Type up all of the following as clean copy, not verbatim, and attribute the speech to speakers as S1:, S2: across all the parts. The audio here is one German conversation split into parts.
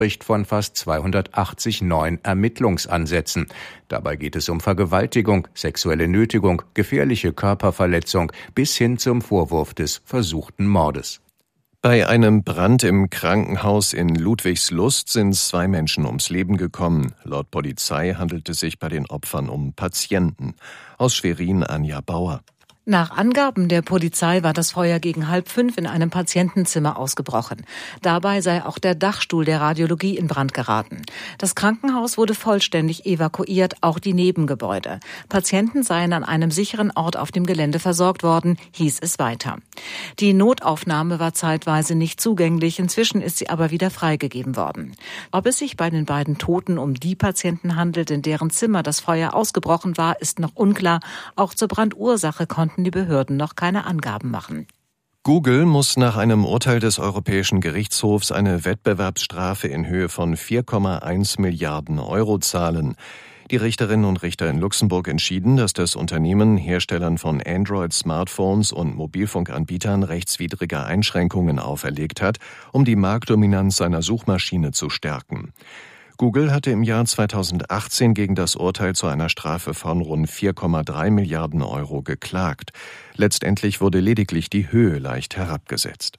S1: spricht von fast 280 neuen Ermittlungsansätzen. Dabei geht es um Vergewaltigung, sexuelle Nötigung, gefährliche Körperverletzung bis hin zum Vorwurf des versuchten Mordes.
S2: Bei einem Brand im Krankenhaus in Ludwigslust sind 2 Menschen ums Leben gekommen. Laut Polizei handelt es sich bei den Opfern um Patienten. Aus Schwerin Anja Bauer.
S3: Nach Angaben der Polizei war das Feuer gegen 4:30 in einem Patientenzimmer ausgebrochen. Dabei sei auch der Dachstuhl der Radiologie in Brand geraten. Das Krankenhaus wurde vollständig evakuiert, auch die Nebengebäude. Patienten seien an einem sicheren Ort auf dem Gelände versorgt worden, hieß es weiter. Die Notaufnahme war zeitweise nicht zugänglich, inzwischen ist sie aber wieder freigegeben worden. Ob es sich bei den beiden Toten um die Patienten handelt, in deren Zimmer das Feuer ausgebrochen war, ist noch unklar. Auch zur Brandursache konnten die Behörden noch keine Angaben machen.
S2: Google muss nach einem Urteil des Europäischen Gerichtshofs eine Wettbewerbsstrafe in Höhe von 4,1 Milliarden Euro zahlen. Die Richterinnen und Richter in Luxemburg entschieden, dass das Unternehmen Herstellern von Android-Smartphones und Mobilfunkanbietern rechtswidrige Einschränkungen auferlegt hat, um die Marktdominanz seiner Suchmaschine zu stärken. Google hatte im Jahr 2018 gegen das Urteil zu einer Strafe von rund 4,3 Milliarden Euro geklagt. Letztendlich wurde lediglich die Höhe leicht herabgesetzt.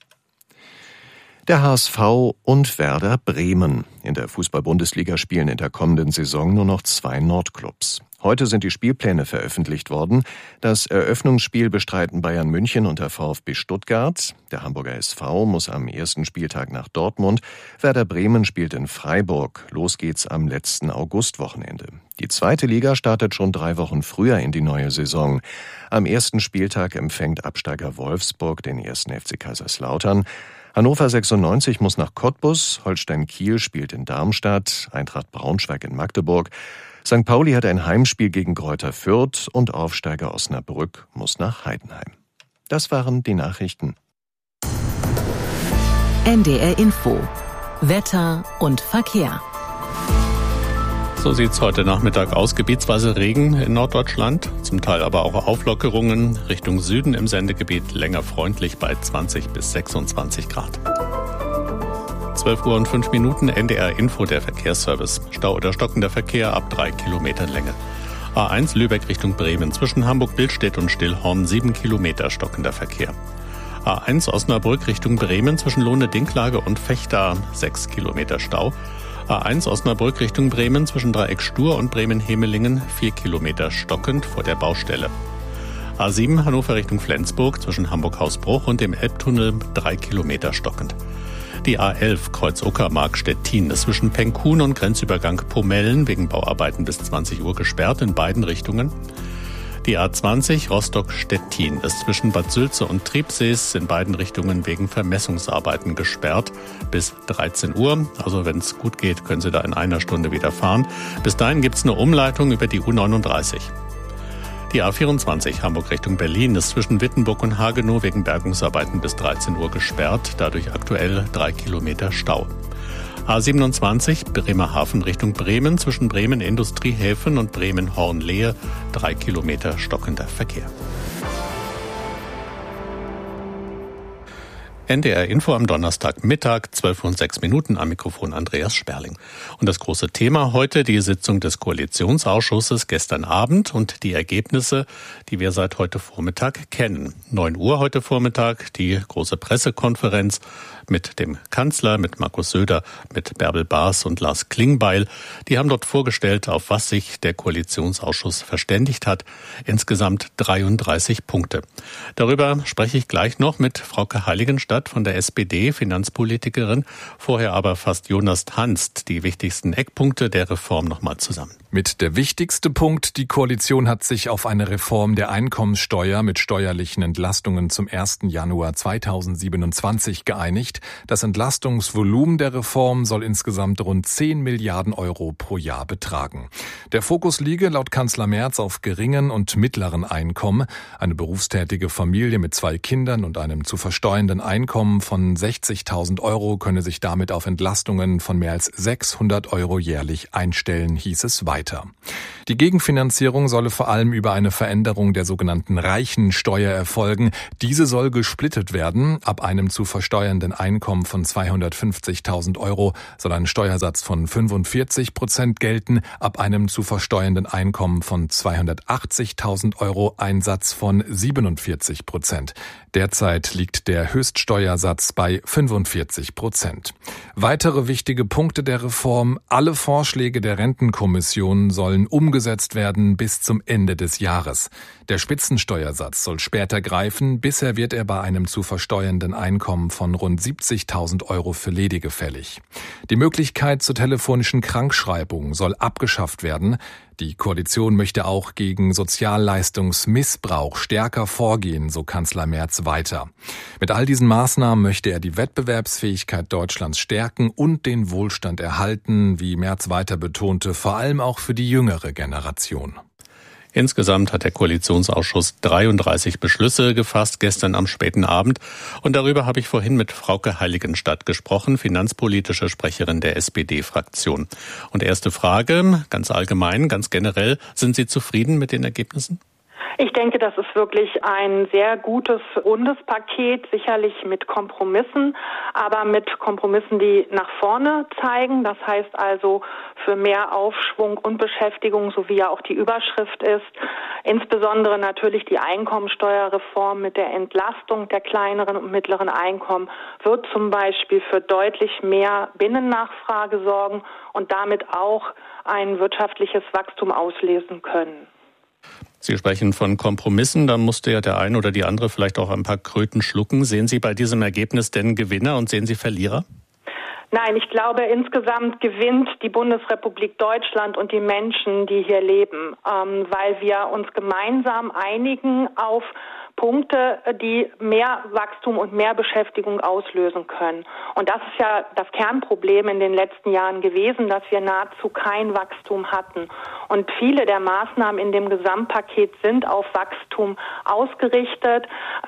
S2: Der HSV und Werder Bremen. In der Fußball-Bundesliga spielen in der kommenden Saison nur noch 2 Nordclubs. Heute sind die Spielpläne veröffentlicht worden. Das Eröffnungsspiel bestreiten Bayern München und der VfB Stuttgart. Der Hamburger SV muss am ersten Spieltag nach Dortmund. Werder Bremen spielt in Freiburg. Los geht's am letzten Augustwochenende. Die zweite Liga startet schon 3 Wochen früher in die neue Saison. Am ersten Spieltag empfängt Absteiger Wolfsburg den 1. FC Kaiserslautern. Hannover 96 muss nach Cottbus, Holstein Kiel spielt in Darmstadt, Eintracht Braunschweig in Magdeburg. St. Pauli hat ein Heimspiel gegen Greuther Fürth und Aufsteiger Osnabrück muss nach Heidenheim. Das waren die Nachrichten.
S4: NDR Info. Wetter und Verkehr.
S5: So sieht's heute Nachmittag aus. Gebietsweise Regen in Norddeutschland, zum Teil aber auch Auflockerungen. Richtung Süden im Sendegebiet länger freundlich bei 20 bis 26 Grad. 12:05 NDR Info, der Verkehrsservice. Stau oder stockender Verkehr ab 3 Kilometern Länge. A1 Lübeck Richtung Bremen. Zwischen Hamburg-Billstedt und Stillhorn 7 Kilometer stockender Verkehr. A1 Osnabrück Richtung Bremen. Zwischen Lohne-Dinklage und Vechta 6 Kilometer Stau. A1 Osnabrück Richtung Bremen. Zwischen Dreieck Stur und Bremen-Hemelingen 4 Kilometer stockend vor der Baustelle. A7 Hannover Richtung Flensburg. Zwischen Hamburg-Hausbruch und dem Elbtunnel 3 Kilometer stockend. Die A11 Kreuz Uckermark-Stettin ist zwischen Penkhuhn und Grenzübergang Pomellen wegen Bauarbeiten bis 20 Uhr gesperrt in beiden Richtungen. Die A20 Rostock-Stettin ist zwischen Bad Sülze und Triebsees in beiden Richtungen wegen Vermessungsarbeiten gesperrt bis 13 Uhr. Also wenn es gut geht, können Sie da in einer Stunde wieder fahren. Bis dahin gibt es eine Umleitung über die U39. Die A24 Hamburg Richtung Berlin ist zwischen Wittenburg und Hagenow wegen Bergungsarbeiten bis 13 Uhr gesperrt, dadurch aktuell 3 Kilometer Stau. A27 Bremerhaven Richtung Bremen zwischen Bremen Industriehäfen und Bremen Hornlehe 3 Kilometer stockender Verkehr. NDR Info am Donnerstagmittag, 12:06 am Mikrofon Andreas Sperling. Und das große Thema heute, die Sitzung des Koalitionsausschusses gestern Abend und die Ergebnisse, die wir seit heute Vormittag kennen. 9 Uhr heute Vormittag die große Pressekonferenz mit dem Kanzler, mit Markus Söder, mit Bärbel Baas und Lars Klingbeil. Die haben dort vorgestellt, auf was sich der Koalitionsausschuss verständigt hat. Insgesamt 33 Punkte. Darüber spreche ich gleich noch mit Frauke Heiligenstadt von der SPD, Finanzpolitikerin. Vorher aber fasst Jonas Tanst die wichtigsten Eckpunkte der Reform nochmal zusammen.
S6: Mit der wichtigste Punkt, die Koalition hat sich auf eine Reform der Einkommenssteuer mit steuerlichen Entlastungen zum 1. Januar 2027 geeinigt. Das Entlastungsvolumen der Reform soll insgesamt rund 10 Milliarden Euro pro Jahr betragen. Der Fokus liege laut Kanzler Merz auf geringen und mittleren Einkommen. Eine berufstätige Familie mit 2 Kindern und einem zu versteuernden Einkommen von 60.000 Euro könne sich damit auf Entlastungen von mehr als 600 Euro jährlich einstellen, hieß es weiter. weiter. Die Gegenfinanzierung solle vor allem über eine Veränderung der sogenannten Reichensteuer erfolgen. Diese soll gesplittet werden. Ab einem zu versteuernden Einkommen von 250.000 Euro soll ein Steuersatz von 45% gelten. Ab einem zu versteuernden Einkommen von 280.000 Euro ein Satz von 47%. Derzeit liegt der Höchststeuersatz bei 45%. Weitere wichtige Punkte der Reform: Alle Vorschläge der Rentenkommission sollen umgesetzt werden bis zum Ende des Jahres. Der Spitzensteuersatz soll später greifen. Bisher wird er bei einem zu versteuernden Einkommen von rund 70.000 Euro für Ledige fällig. Die Möglichkeit zur telefonischen Krankschreibung soll abgeschafft werden. Die Koalition möchte auch gegen Sozialleistungsmissbrauch stärker vorgehen, so Kanzler Merz weiter. Mit all diesen Maßnahmen möchte er die Wettbewerbsfähigkeit Deutschlands stärken und den Wohlstand erhalten, wie Merz weiter betonte, vor allem auch für die jüngere Generation.
S5: Insgesamt hat der Koalitionsausschuss 33 Beschlüsse gefasst, gestern am späten Abend. Und darüber habe ich vorhin mit Frauke Heiligenstadt gesprochen, finanzpolitische Sprecherin der SPD-Fraktion. Und erste Frage, ganz allgemein, ganz generell, sind Sie zufrieden mit den Ergebnissen?
S7: Ich denke, das ist wirklich ein sehr gutes Bundespaket, sicherlich mit Kompromissen, aber mit Kompromissen, die nach vorne zeigen. Das heißt also für mehr Aufschwung und Beschäftigung, so wie ja auch die Überschrift ist. Insbesondere natürlich die Einkommensteuerreform mit der Entlastung der kleineren und mittleren Einkommen wird zum Beispiel für deutlich mehr Binnennachfrage sorgen und damit auch ein wirtschaftliches Wachstum auslesen können.
S5: Sie sprechen von Kompromissen, da musste ja der eine oder die andere vielleicht auch ein paar Kröten schlucken. Sehen Sie bei diesem Ergebnis denn Gewinner und sehen Sie Verlierer?
S7: Nein, ich glaube, insgesamt gewinnt die Bundesrepublik Deutschland und die Menschen, die hier leben, weil wir uns gemeinsam einigen auf Punkte, die mehr Wachstum und mehr Beschäftigung auslösen können. Und das ist ja das Kernproblem in den letzten Jahren gewesen, dass wir nahezu kein Wachstum hatten. Und viele der Maßnahmen in dem Gesamtpaket sind auf Wachstum ausgerichtet.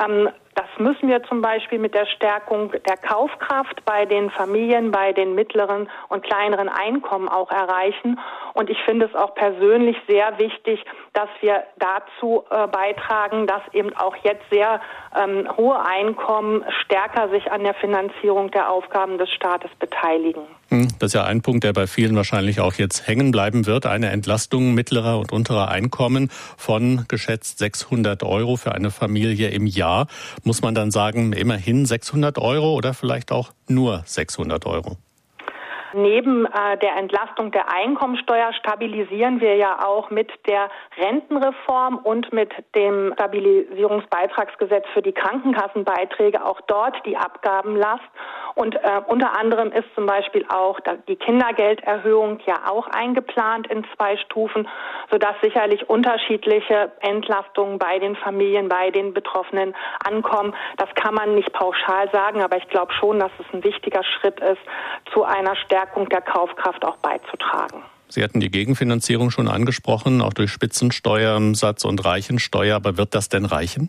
S7: Das müssen wir zum Beispiel mit der Stärkung der Kaufkraft bei den Familien, bei den mittleren und kleineren Einkommen auch erreichen. Und ich finde es auch persönlich sehr wichtig, dass wir dazu beitragen, dass eben auch jetzt sehr hohe Einkommen stärker sich an der Finanzierung der Aufgaben des Staates beteiligen.
S5: Das ist ja ein Punkt, der bei vielen wahrscheinlich auch jetzt hängen bleiben wird. Eine Entlastung mittlerer und unterer Einkommen von geschätzt 600 Euro für eine Familie im Jahr. Muss man dann sagen, immerhin 600 Euro oder vielleicht auch nur 600 Euro?
S7: Neben der Entlastung der Einkommensteuer stabilisieren wir ja auch mit der Rentenreform und mit dem Stabilisierungsbeitragsgesetz für die Krankenkassenbeiträge auch dort die Abgabenlast. Und unter anderem ist zum Beispiel auch die Kindergelderhöhung ja auch eingeplant in 2 Stufen, sodass sicherlich unterschiedliche Entlastungen bei den Familien, bei den Betroffenen ankommen. Das kann man nicht pauschal sagen, aber ich glaube schon, dass es ein wichtiger Schritt ist, zu einer Stärkung der Kaufkraft auch beizutragen.
S5: Sie hatten die Gegenfinanzierung schon angesprochen, auch durch Spitzensteuersatz und Reichensteuer. Aber wird das denn reichen?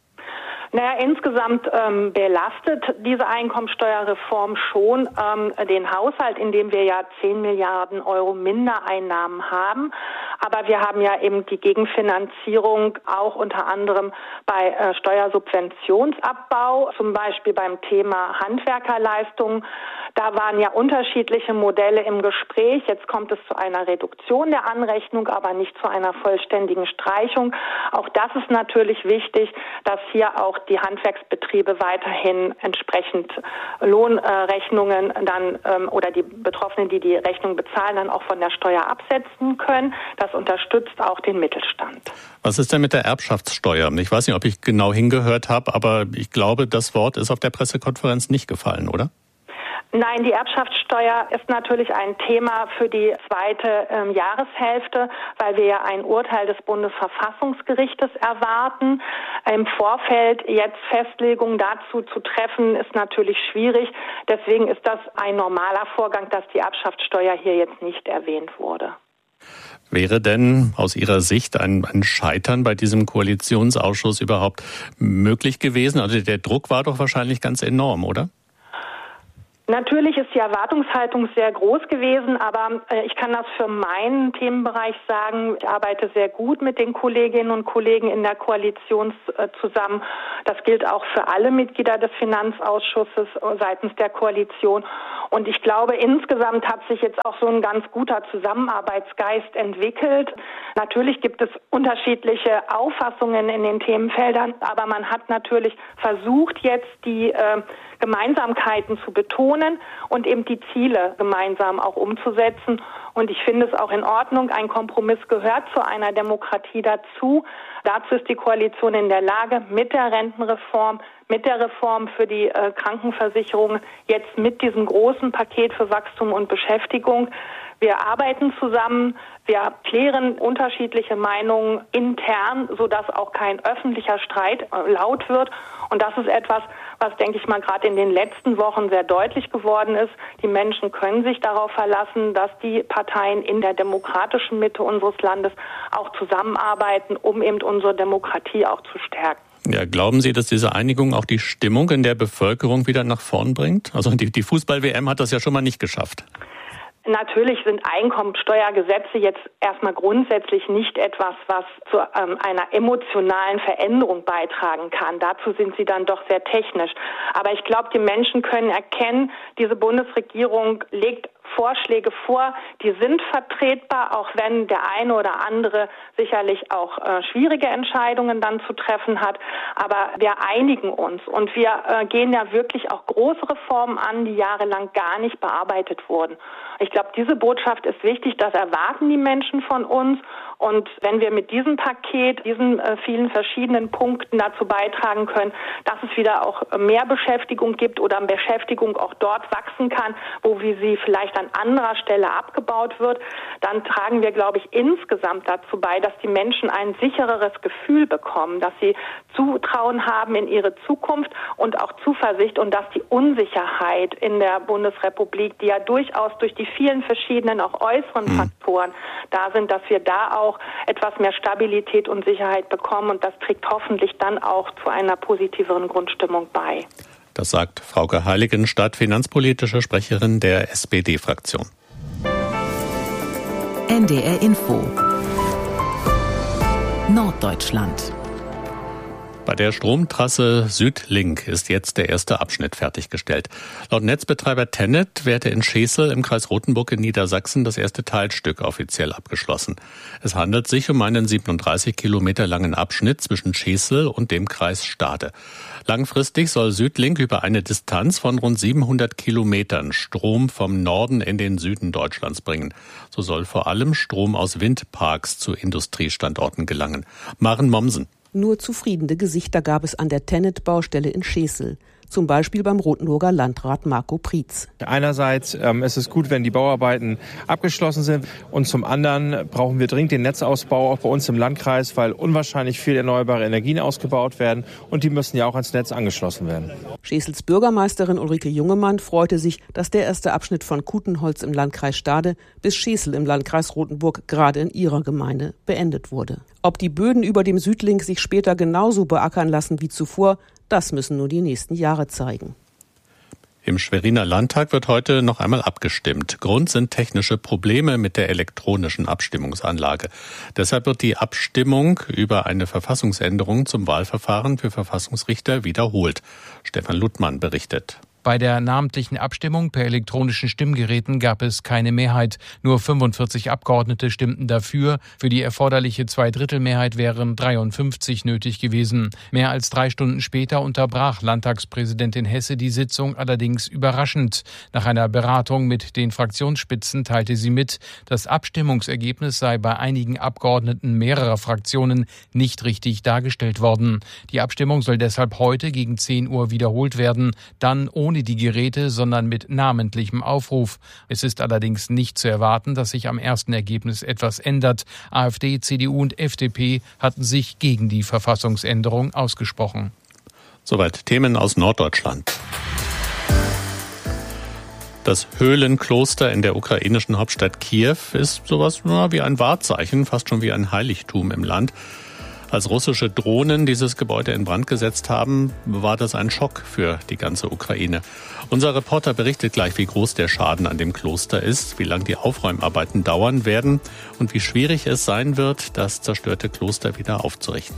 S7: Naja, insgesamt belastet diese Einkommensteuerreform schon den Haushalt, in dem wir ja 10 Milliarden Euro Mindereinnahmen haben. Aber wir haben ja eben die Gegenfinanzierung auch unter anderem bei Steuersubventionsabbau, zum Beispiel beim Thema Handwerkerleistungen. Da waren ja unterschiedliche Modelle im Gespräch. Jetzt kommt es zu einer Reduktion der Anrechnung, aber nicht zu einer vollständigen Streichung. Auch das ist natürlich wichtig, dass hier auch die Handwerksbetriebe weiterhin entsprechend Lohnrechnungen dann oder die Betroffenen, die die Rechnung bezahlen, dann auch von der Steuer absetzen können. Das unterstützt auch den Mittelstand.
S5: Was ist denn mit der Erbschaftssteuer? Ich weiß nicht, ob ich genau hingehört habe, aber ich glaube, das Wort ist auf der Pressekonferenz nicht gefallen, oder?
S7: Nein, die Erbschaftssteuer ist natürlich ein Thema für die zweite Jahreshälfte, weil wir ja ein Urteil des Bundesverfassungsgerichtes erwarten. Im Vorfeld jetzt Festlegungen dazu zu treffen, ist natürlich schwierig. Deswegen ist das ein normaler Vorgang, dass die Erbschaftssteuer hier jetzt nicht erwähnt wurde.
S5: Wäre denn aus Ihrer Sicht ein Scheitern bei diesem Koalitionsausschuss überhaupt möglich gewesen? Also der Druck war doch wahrscheinlich ganz enorm, oder?
S7: Natürlich ist die Erwartungshaltung sehr groß gewesen, aber ich kann das für meinen Themenbereich sagen. Ich arbeite sehr gut mit den Kolleginnen und Kollegen in der Koalition zusammen. Das gilt auch für alle Mitglieder des Finanzausschusses seitens der Koalition. Und ich glaube, insgesamt hat sich jetzt auch so ein ganz guter Zusammenarbeitsgeist entwickelt. Natürlich gibt es unterschiedliche Auffassungen in den Themenfeldern, aber man hat natürlich versucht, jetzt die Gemeinsamkeiten zu betonen und eben die Ziele gemeinsam auch umzusetzen. Und ich finde es auch in Ordnung. Ein Kompromiss gehört zu einer Demokratie dazu. Dazu ist die Koalition in der Lage, mit der Rentenreform, mit der Reform für die Krankenversicherung, jetzt mit diesem großen Paket für Wachstum und Beschäftigung. Wir arbeiten zusammen, wir klären unterschiedliche Meinungen intern, sodass auch kein öffentlicher Streit laut wird. Und das ist etwas, was, denke ich mal, gerade in den letzten Wochen sehr deutlich geworden ist. Die Menschen können sich darauf verlassen, dass die Parteien in der demokratischen Mitte unseres Landes auch zusammenarbeiten, um eben unsere Demokratie auch zu stärken.
S5: Ja, glauben Sie, dass diese Einigung auch die Stimmung in der Bevölkerung wieder nach vorn bringt? Also die Fußball-WM hat das ja schon mal nicht geschafft.
S7: Natürlich sind Einkommensteuergesetze jetzt erstmal grundsätzlich nicht etwas, was zu einer emotionalen Veränderung beitragen kann. Dazu sind sie dann doch sehr technisch. Aber ich glaube, die Menschen können erkennen, diese Bundesregierung legt Vorschläge vor, die sind vertretbar, auch wenn der eine oder andere sicherlich auch schwierige Entscheidungen dann zu treffen hat. Aber wir einigen uns und wir gehen ja wirklich auch große Reformen an, die jahrelang gar nicht bearbeitet wurden. Ich glaube, diese Botschaft ist wichtig, das erwarten die Menschen von uns. Und wenn wir mit diesem Paket, diesen vielen verschiedenen Punkten dazu beitragen können, dass es wieder auch mehr Beschäftigung gibt oder Beschäftigung auch dort wachsen kann, wo sie vielleicht an anderer Stelle abgebaut wird, dann tragen wir, glaube ich, insgesamt dazu bei, dass die Menschen ein sichereres Gefühl bekommen, dass sie Zutrauen haben in ihre Zukunft und auch Zuversicht und dass die Unsicherheit in der Bundesrepublik, die ja durchaus durch die vielen verschiedenen auch äußeren Faktoren da sind, dass wir da auch etwas mehr Stabilität und Sicherheit bekommen und das trägt hoffentlich dann auch zu einer positiveren Grundstimmung bei.
S5: Das sagt Frauke Heiligenstadt, finanzpolitische Sprecherin der SPD-Fraktion.
S4: NDR Info Norddeutschland.
S5: Bei der Stromtrasse Südlink ist jetzt der erste Abschnitt fertiggestellt. Laut Netzbetreiber TenneT wäre in Schesel im Kreis Rothenburg in Niedersachsen das erste Teilstück offiziell abgeschlossen. Es handelt sich um einen 37 Kilometer langen Abschnitt zwischen Schesel und dem Kreis Stade. Langfristig soll Südlink über eine Distanz von rund 700 Kilometern Strom vom Norden in den Süden Deutschlands bringen. So soll vor allem Strom aus Windparks zu Industriestandorten gelangen. Maren Mommsen.
S8: Nur zufriedene Gesichter gab es an der TenneT-Baustelle in Schesel. Zum Beispiel beim Rothenburger Landrat Marco Prietz.
S9: Einerseits ist es gut, wenn die Bauarbeiten abgeschlossen sind. Und zum anderen brauchen wir dringend den Netzausbau auch bei uns im Landkreis, weil unwahrscheinlich viel erneuerbare Energien ausgebaut werden. Und die müssen ja auch ans Netz angeschlossen werden.
S8: Schesels Bürgermeisterin Ulrike Jungemann freute sich, dass der erste Abschnitt von Kutenholz im Landkreis Stade bis Schesel im Landkreis Rothenburg gerade in ihrer Gemeinde beendet wurde. Ob die Böden über dem Südlink sich später genauso beackern lassen wie zuvor, das müssen nur die nächsten Jahre zeigen.
S5: Im Schweriner Landtag wird heute noch einmal abgestimmt. Grund sind technische Probleme mit der elektronischen Abstimmungsanlage. Deshalb wird die Abstimmung über eine Verfassungsänderung zum Wahlverfahren für Verfassungsrichter wiederholt. Stefan Luttmann berichtet.
S10: Bei der namentlichen Abstimmung per elektronischen Stimmgeräten gab es keine Mehrheit. Nur 45 Abgeordnete stimmten dafür. Für die erforderliche Zweidrittelmehrheit wären 53 nötig gewesen. Mehr als 3 Stunden später unterbrach Landtagspräsidentin Hesse die Sitzung allerdings überraschend. Nach einer Beratung mit den Fraktionsspitzen teilte sie mit, das Abstimmungsergebnis sei bei einigen Abgeordneten mehrerer Fraktionen nicht richtig dargestellt worden. Die Abstimmung soll deshalb heute gegen 10 Uhr wiederholt werden, dann ohne die Geräte, sondern mit namentlichem Aufruf. Es ist allerdings nicht zu erwarten, dass sich am ersten Ergebnis etwas ändert. AfD, CDU und FDP hatten sich gegen die Verfassungsänderung ausgesprochen.
S5: Soweit Themen aus Norddeutschland. Das Höhlenkloster in der ukrainischen Hauptstadt Kiew ist sowas wie ein Wahrzeichen, fast schon wie ein Heiligtum im Land. Als russische Drohnen dieses Gebäude in Brand gesetzt haben, war das ein Schock für die ganze Ukraine. Unser Reporter berichtet gleich, wie groß der Schaden an dem Kloster ist, wie lange die Aufräumarbeiten dauern werden und wie schwierig es sein wird, das zerstörte Kloster wieder aufzurichten.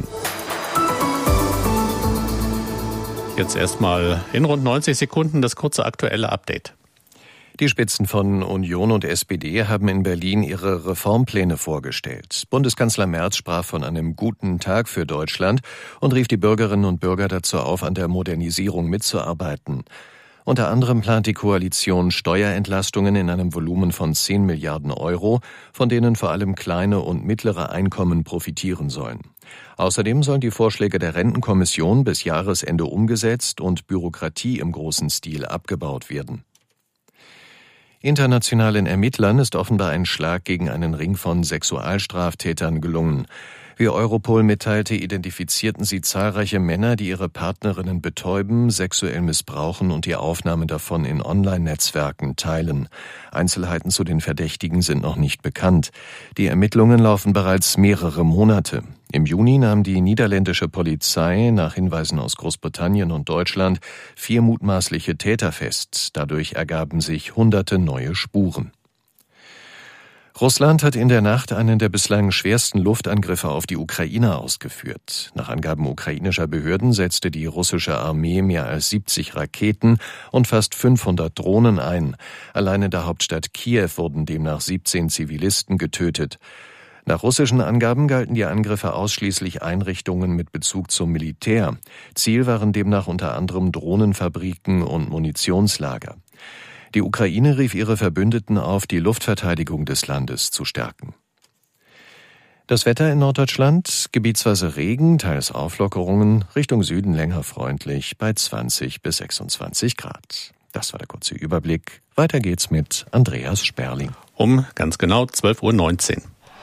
S5: Jetzt erstmal in rund 90 Sekunden das kurze aktuelle Update.
S2: Die Spitzen von Union und SPD haben in Berlin ihre Reformpläne vorgestellt. Bundeskanzler Merz sprach von einem guten Tag für Deutschland und rief die Bürgerinnen und Bürger dazu auf, an der Modernisierung mitzuarbeiten. Unter anderem plant die Koalition Steuerentlastungen in einem Volumen von 10 Milliarden Euro, von denen vor allem kleine und mittlere Einkommen profitieren sollen. Außerdem sollen die Vorschläge der Rentenkommission bis Jahresende umgesetzt und Bürokratie im großen Stil abgebaut werden. Internationalen Ermittlern ist offenbar ein Schlag gegen einen Ring von Sexualstraftätern gelungen. Wie Europol mitteilte, identifizierten sie zahlreiche Männer, die ihre Partnerinnen betäuben, sexuell missbrauchen und die Aufnahme davon in Online-Netzwerken teilen. Einzelheiten zu den Verdächtigen sind noch nicht bekannt. Die Ermittlungen laufen bereits mehrere Monate. Im Juni nahm die niederländische Polizei nach Hinweisen aus Großbritannien und Deutschland 4 mutmaßliche Täter fest. Dadurch ergaben sich Hunderte neue Spuren. Russland hat in der Nacht einen der bislang schwersten Luftangriffe auf die Ukraine ausgeführt. Nach Angaben ukrainischer Behörden setzte die russische Armee mehr als 70 Raketen und fast 500 Drohnen ein. Allein in der Hauptstadt Kiew wurden demnach 17 Zivilisten getötet. Nach russischen Angaben galten die Angriffe ausschließlich Einrichtungen mit Bezug zum Militär. Ziel waren demnach unter anderem Drohnenfabriken und Munitionslager. Die Ukraine rief ihre Verbündeten auf, die Luftverteidigung des Landes zu stärken. Das Wetter in Norddeutschland, gebietsweise Regen, teils Auflockerungen, Richtung Süden länger freundlich bei 20 bis 26 Grad. Das war der kurze Überblick. Weiter geht's mit Andreas Sperling.
S5: Um ganz genau 12:19 Uhr.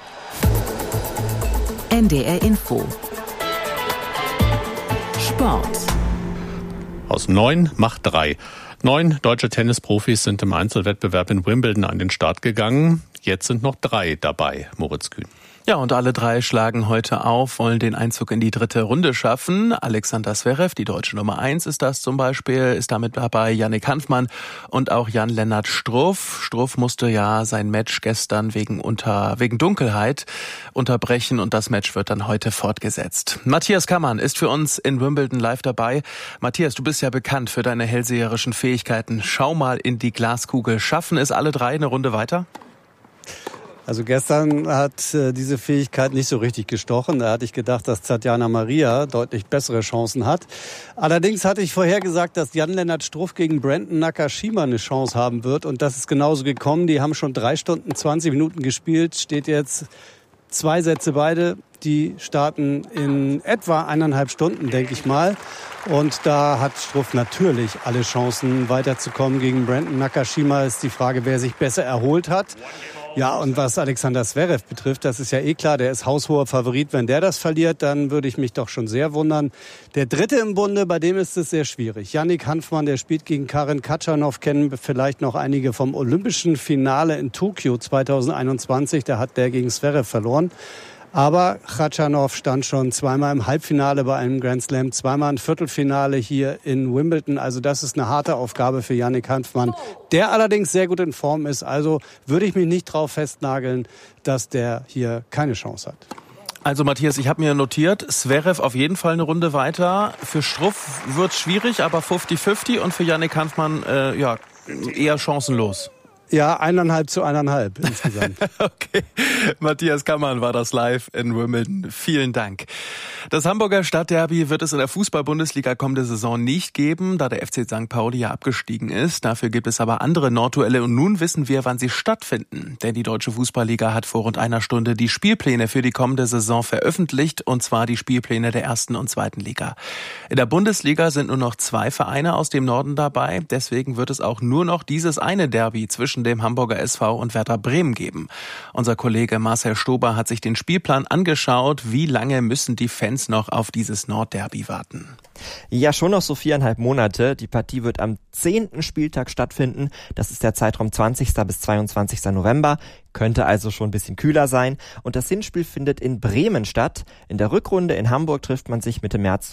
S4: NDR Info. Sport.
S5: Aus 9 macht 3. 9 deutsche Tennisprofis sind im Einzelwettbewerb in Wimbledon an den Start gegangen. Jetzt sind noch 3 dabei, Moritz Kühn.
S11: Ja, und alle 3 schlagen heute auf, wollen den Einzug in die 3. Runde schaffen. Alexander Zverev, die deutsche Nummer 1 ist das zum Beispiel, ist damit dabei, Yannick Hanfmann und auch Jan-Lennart Struff. Struff musste ja sein Match gestern wegen Dunkelheit unterbrechen und das Match wird dann heute fortgesetzt. Matthias Kammann ist für uns in Wimbledon live dabei. Matthias, du bist ja bekannt für deine hellseherischen Fähigkeiten. Schau mal in die Glaskugel. Schaffen es alle 3 eine Runde weiter?
S12: Also gestern hat diese Fähigkeit nicht so richtig gestochen. Da hatte ich gedacht, dass Tatjana Maria deutlich bessere Chancen hat. Allerdings hatte ich vorhergesagt, dass Jan-Lennart Struff gegen Brandon Nakashima eine Chance haben wird. Und das ist genauso gekommen. Die haben schon 3 Stunden 20 Minuten gespielt. Steht jetzt 2 Sätze beide. Die starten in etwa 1,5 Stunden, denke ich mal. Und da hat Struff natürlich alle Chancen, weiterzukommen. Gegen Brandon Nakashima ist die Frage, wer sich besser erholt hat. Ja, und was Alexander Zverev betrifft, das ist ja eh klar, der ist haushoher Favorit. Wenn der das verliert, dann würde ich mich doch schon sehr wundern. Der Dritte im Bunde, bei dem ist es sehr schwierig. Yannick Hanfmann, der spielt gegen Karen Khachanov, kennen vielleicht noch einige vom Olympischen Finale in Tokio 2021. Da hat der gegen Zverev verloren. Aber Khachanov stand schon 2-mal im Halbfinale bei einem Grand Slam, 2-mal im Viertelfinale hier in Wimbledon. Also das ist eine harte Aufgabe für Yannick Hanfmann, der allerdings sehr gut in Form ist. Also würde ich mich nicht drauf festnageln, dass der hier keine Chance hat.
S11: Also Matthias, ich habe mir notiert, Zverev auf jeden Fall eine Runde weiter. Für Struff wird es schwierig, aber 50-50 und für Yannick Hanfmann eher chancenlos.
S12: Ja, 1,5 zu 1,5 insgesamt.
S11: Okay, Matthias Kammann war das live in Wimbledon. Vielen Dank. Das Hamburger Stadtderby wird es in der Fußball-Bundesliga kommende Saison nicht geben, da der FC St. Pauli ja abgestiegen ist. Dafür gibt es aber andere Nordduelle und nun wissen wir, wann sie stattfinden. Denn die Deutsche Fußballliga hat vor rund einer Stunde die Spielpläne für die kommende Saison veröffentlicht, und zwar die Spielpläne der 1. und 2. Liga. In der Bundesliga sind nur noch 2 Vereine aus dem Norden dabei. Deswegen wird es auch nur noch dieses eine Derby zwischen dem Hamburger SV und Werder Bremen geben. Unser Kollege Marcel Stober hat sich den Spielplan angeschaut. Wie lange müssen die Fans noch auf dieses Nordderby warten?
S13: Ja, schon noch so 4,5 Monate. Die Partie wird am 10. Spieltag stattfinden. Das ist der Zeitraum 20. bis 22. November. könnte also schon ein bisschen kühler sein. Und das Hinspiel findet in Bremen statt. In der Rückrunde in Hamburg trifft man sich Mitte März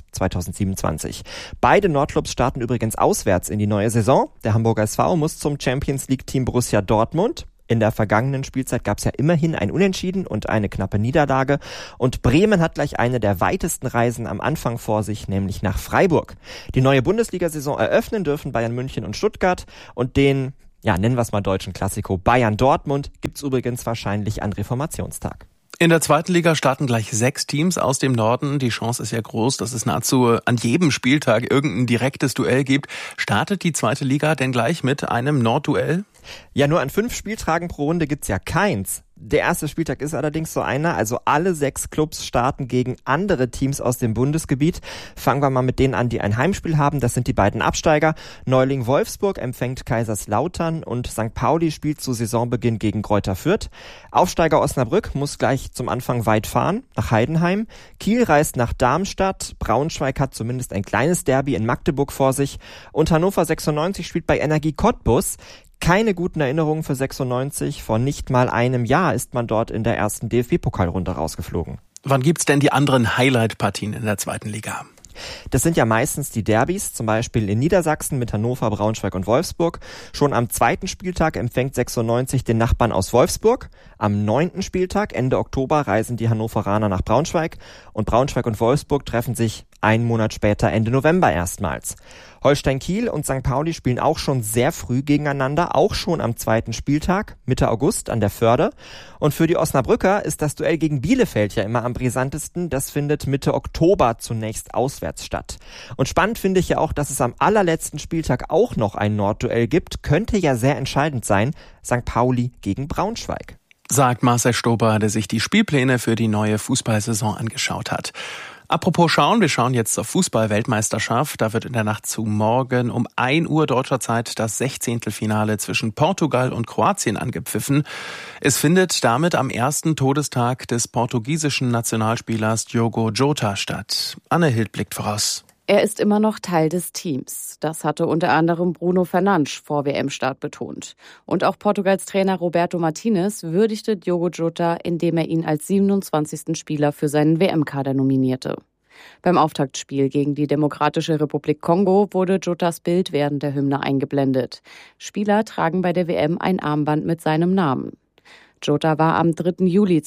S13: 2027. Beide Nordclubs starten übrigens auswärts in die neue Saison. Der Hamburger SV muss zum Champions-League-Team Borussia Dortmund. In der vergangenen Spielzeit gab es ja immerhin ein Unentschieden und eine knappe Niederlage. Und Bremen hat gleich eine der weitesten Reisen am Anfang vor sich, nämlich nach Freiburg. Die neue Bundesliga-Saison eröffnen dürfen Bayern München und Stuttgart. Und den, nennen wir es mal deutschen Klassiko Bayern Dortmund gibt's übrigens wahrscheinlich an Reformationstag.
S11: In der zweiten Liga starten gleich 6 Teams aus dem Norden. Die Chance ist ja groß, dass es nahezu an jedem Spieltag irgendein direktes Duell gibt. Startet die zweite Liga denn gleich mit einem Nordduell?
S13: Ja, nur an 5 Spieltagen pro Runde gibt's ja keins. Der erste Spieltag ist allerdings so einer, also alle 6 Clubs starten gegen andere Teams aus dem Bundesgebiet. Fangen wir mal mit denen an, die ein Heimspiel haben. Das sind die beiden Absteiger. Neuling Wolfsburg empfängt Kaiserslautern und St. Pauli spielt zu Saisonbeginn gegen Greuther Fürth. Aufsteiger Osnabrück muss gleich zum Anfang weit fahren, nach Heidenheim. Kiel reist nach Darmstadt. Braunschweig hat zumindest ein kleines Derby in Magdeburg vor sich. Und Hannover 96 spielt bei Energie Cottbus. Keine guten Erinnerungen für 96. Vor nicht mal einem Jahr ist man dort in der ersten DFB-Pokalrunde rausgeflogen.
S11: Wann gibt's denn die anderen Highlight-Partien in der zweiten Liga?
S13: Das sind ja meistens die Derbys, zum Beispiel in Niedersachsen mit Hannover, Braunschweig und Wolfsburg. Schon am 2. Spieltag empfängt 96 den Nachbarn aus Wolfsburg. Am 9. Spieltag, Ende Oktober, reisen die Hannoveraner nach Braunschweig. Und Braunschweig und Wolfsburg treffen sich einen Monat später, Ende November erstmals. Holstein Kiel und St. Pauli spielen auch schon sehr früh gegeneinander, auch schon am 2. Spieltag, Mitte August an der Förde. Und für die Osnabrücker ist das Duell gegen Bielefeld ja immer am brisantesten. Das findet Mitte Oktober zunächst auswärts statt. Und spannend finde ich ja auch, dass es am allerletzten Spieltag auch noch ein Nordduell gibt. Könnte ja sehr entscheidend sein. St. Pauli gegen Braunschweig.
S11: Sagt Marcel Stober, der sich die Spielpläne für die neue Fußballsaison angeschaut hat. Apropos schauen, wir schauen jetzt zur Fußball-Weltmeisterschaft. Da wird in der Nacht zu morgen um 1 Uhr deutscher Zeit das 16. Finale zwischen Portugal und Kroatien angepfiffen. Es findet damit am ersten Todestag des portugiesischen Nationalspielers Diogo Jota statt. Anne Hild blickt voraus.
S14: Er ist immer noch Teil des Teams. Das hatte unter anderem Bruno Fernandes vor WM-Start betont. Und auch Portugals Trainer Roberto Martinez würdigte Diogo Jota, indem er ihn als 27. Spieler für seinen WM-Kader nominierte. Beim Auftaktspiel gegen die Demokratische Republik Kongo wurde Jotas Bild während der Hymne eingeblendet. Spieler tragen bei der WM ein Armband mit seinem Namen. Jota war am 3. Juli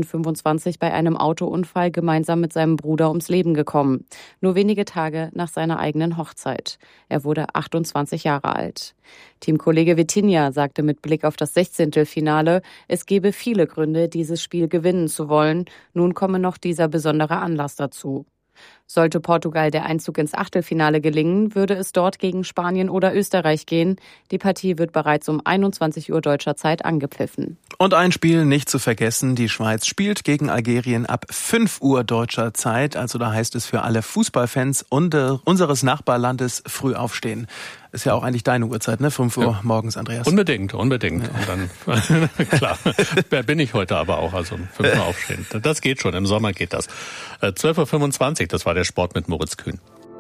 S14: 2025 bei einem Autounfall gemeinsam mit seinem Bruder ums Leben gekommen. Nur wenige Tage nach seiner eigenen Hochzeit. Er wurde 28 Jahre alt. Teamkollege Vitinha sagte mit Blick auf das 16. Finale, es gebe viele Gründe, dieses Spiel gewinnen zu wollen. Nun komme noch dieser besondere Anlass dazu. Sollte Portugal der Einzug ins Achtelfinale gelingen, würde es dort gegen Spanien oder Österreich gehen. Die Partie wird bereits um 21 Uhr deutscher Zeit angepfiffen.
S11: Und ein Spiel nicht zu vergessen, die Schweiz spielt gegen Algerien ab 5 Uhr deutscher Zeit. Also da heißt es für alle Fußballfans unseres Nachbarlandes früh aufstehen. Ist ja auch eigentlich deine Uhrzeit, ne? 5 Uhr morgens, Andreas.
S5: Unbedingt. Und dann, klar, wer bin ich heute aber auch, also 5 Uhr aufstehen. Das geht schon, im Sommer geht das. 12.25 Uhr, das war der Sport mit Moritz Kühn.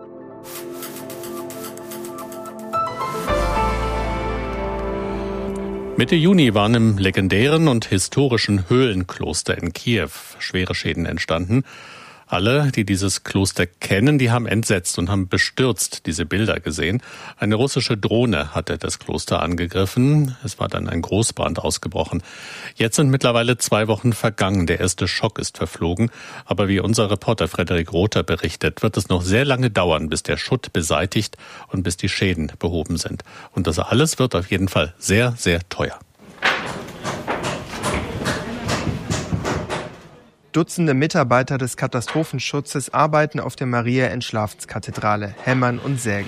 S5: Mitte Juni waren im legendären und historischen Höhlenkloster in Kiew schwere Schäden entstanden. Alle, die dieses Kloster kennen, die haben entsetzt und haben bestürzt diese Bilder gesehen. Eine russische Drohne hatte das Kloster angegriffen. Es war dann ein Großbrand ausgebrochen. Jetzt sind mittlerweile 2 Wochen vergangen. Der erste Schock ist verflogen. Aber wie unser Reporter Frederik Rother berichtet, wird es noch sehr lange dauern, bis der Schutt beseitigt und bis die Schäden behoben sind. Und das alles wird auf jeden Fall sehr, sehr teuer.
S15: Dutzende Mitarbeiter des Katastrophenschutzes arbeiten auf der Maria-Entschlaftskathedrale, hämmern und sägen.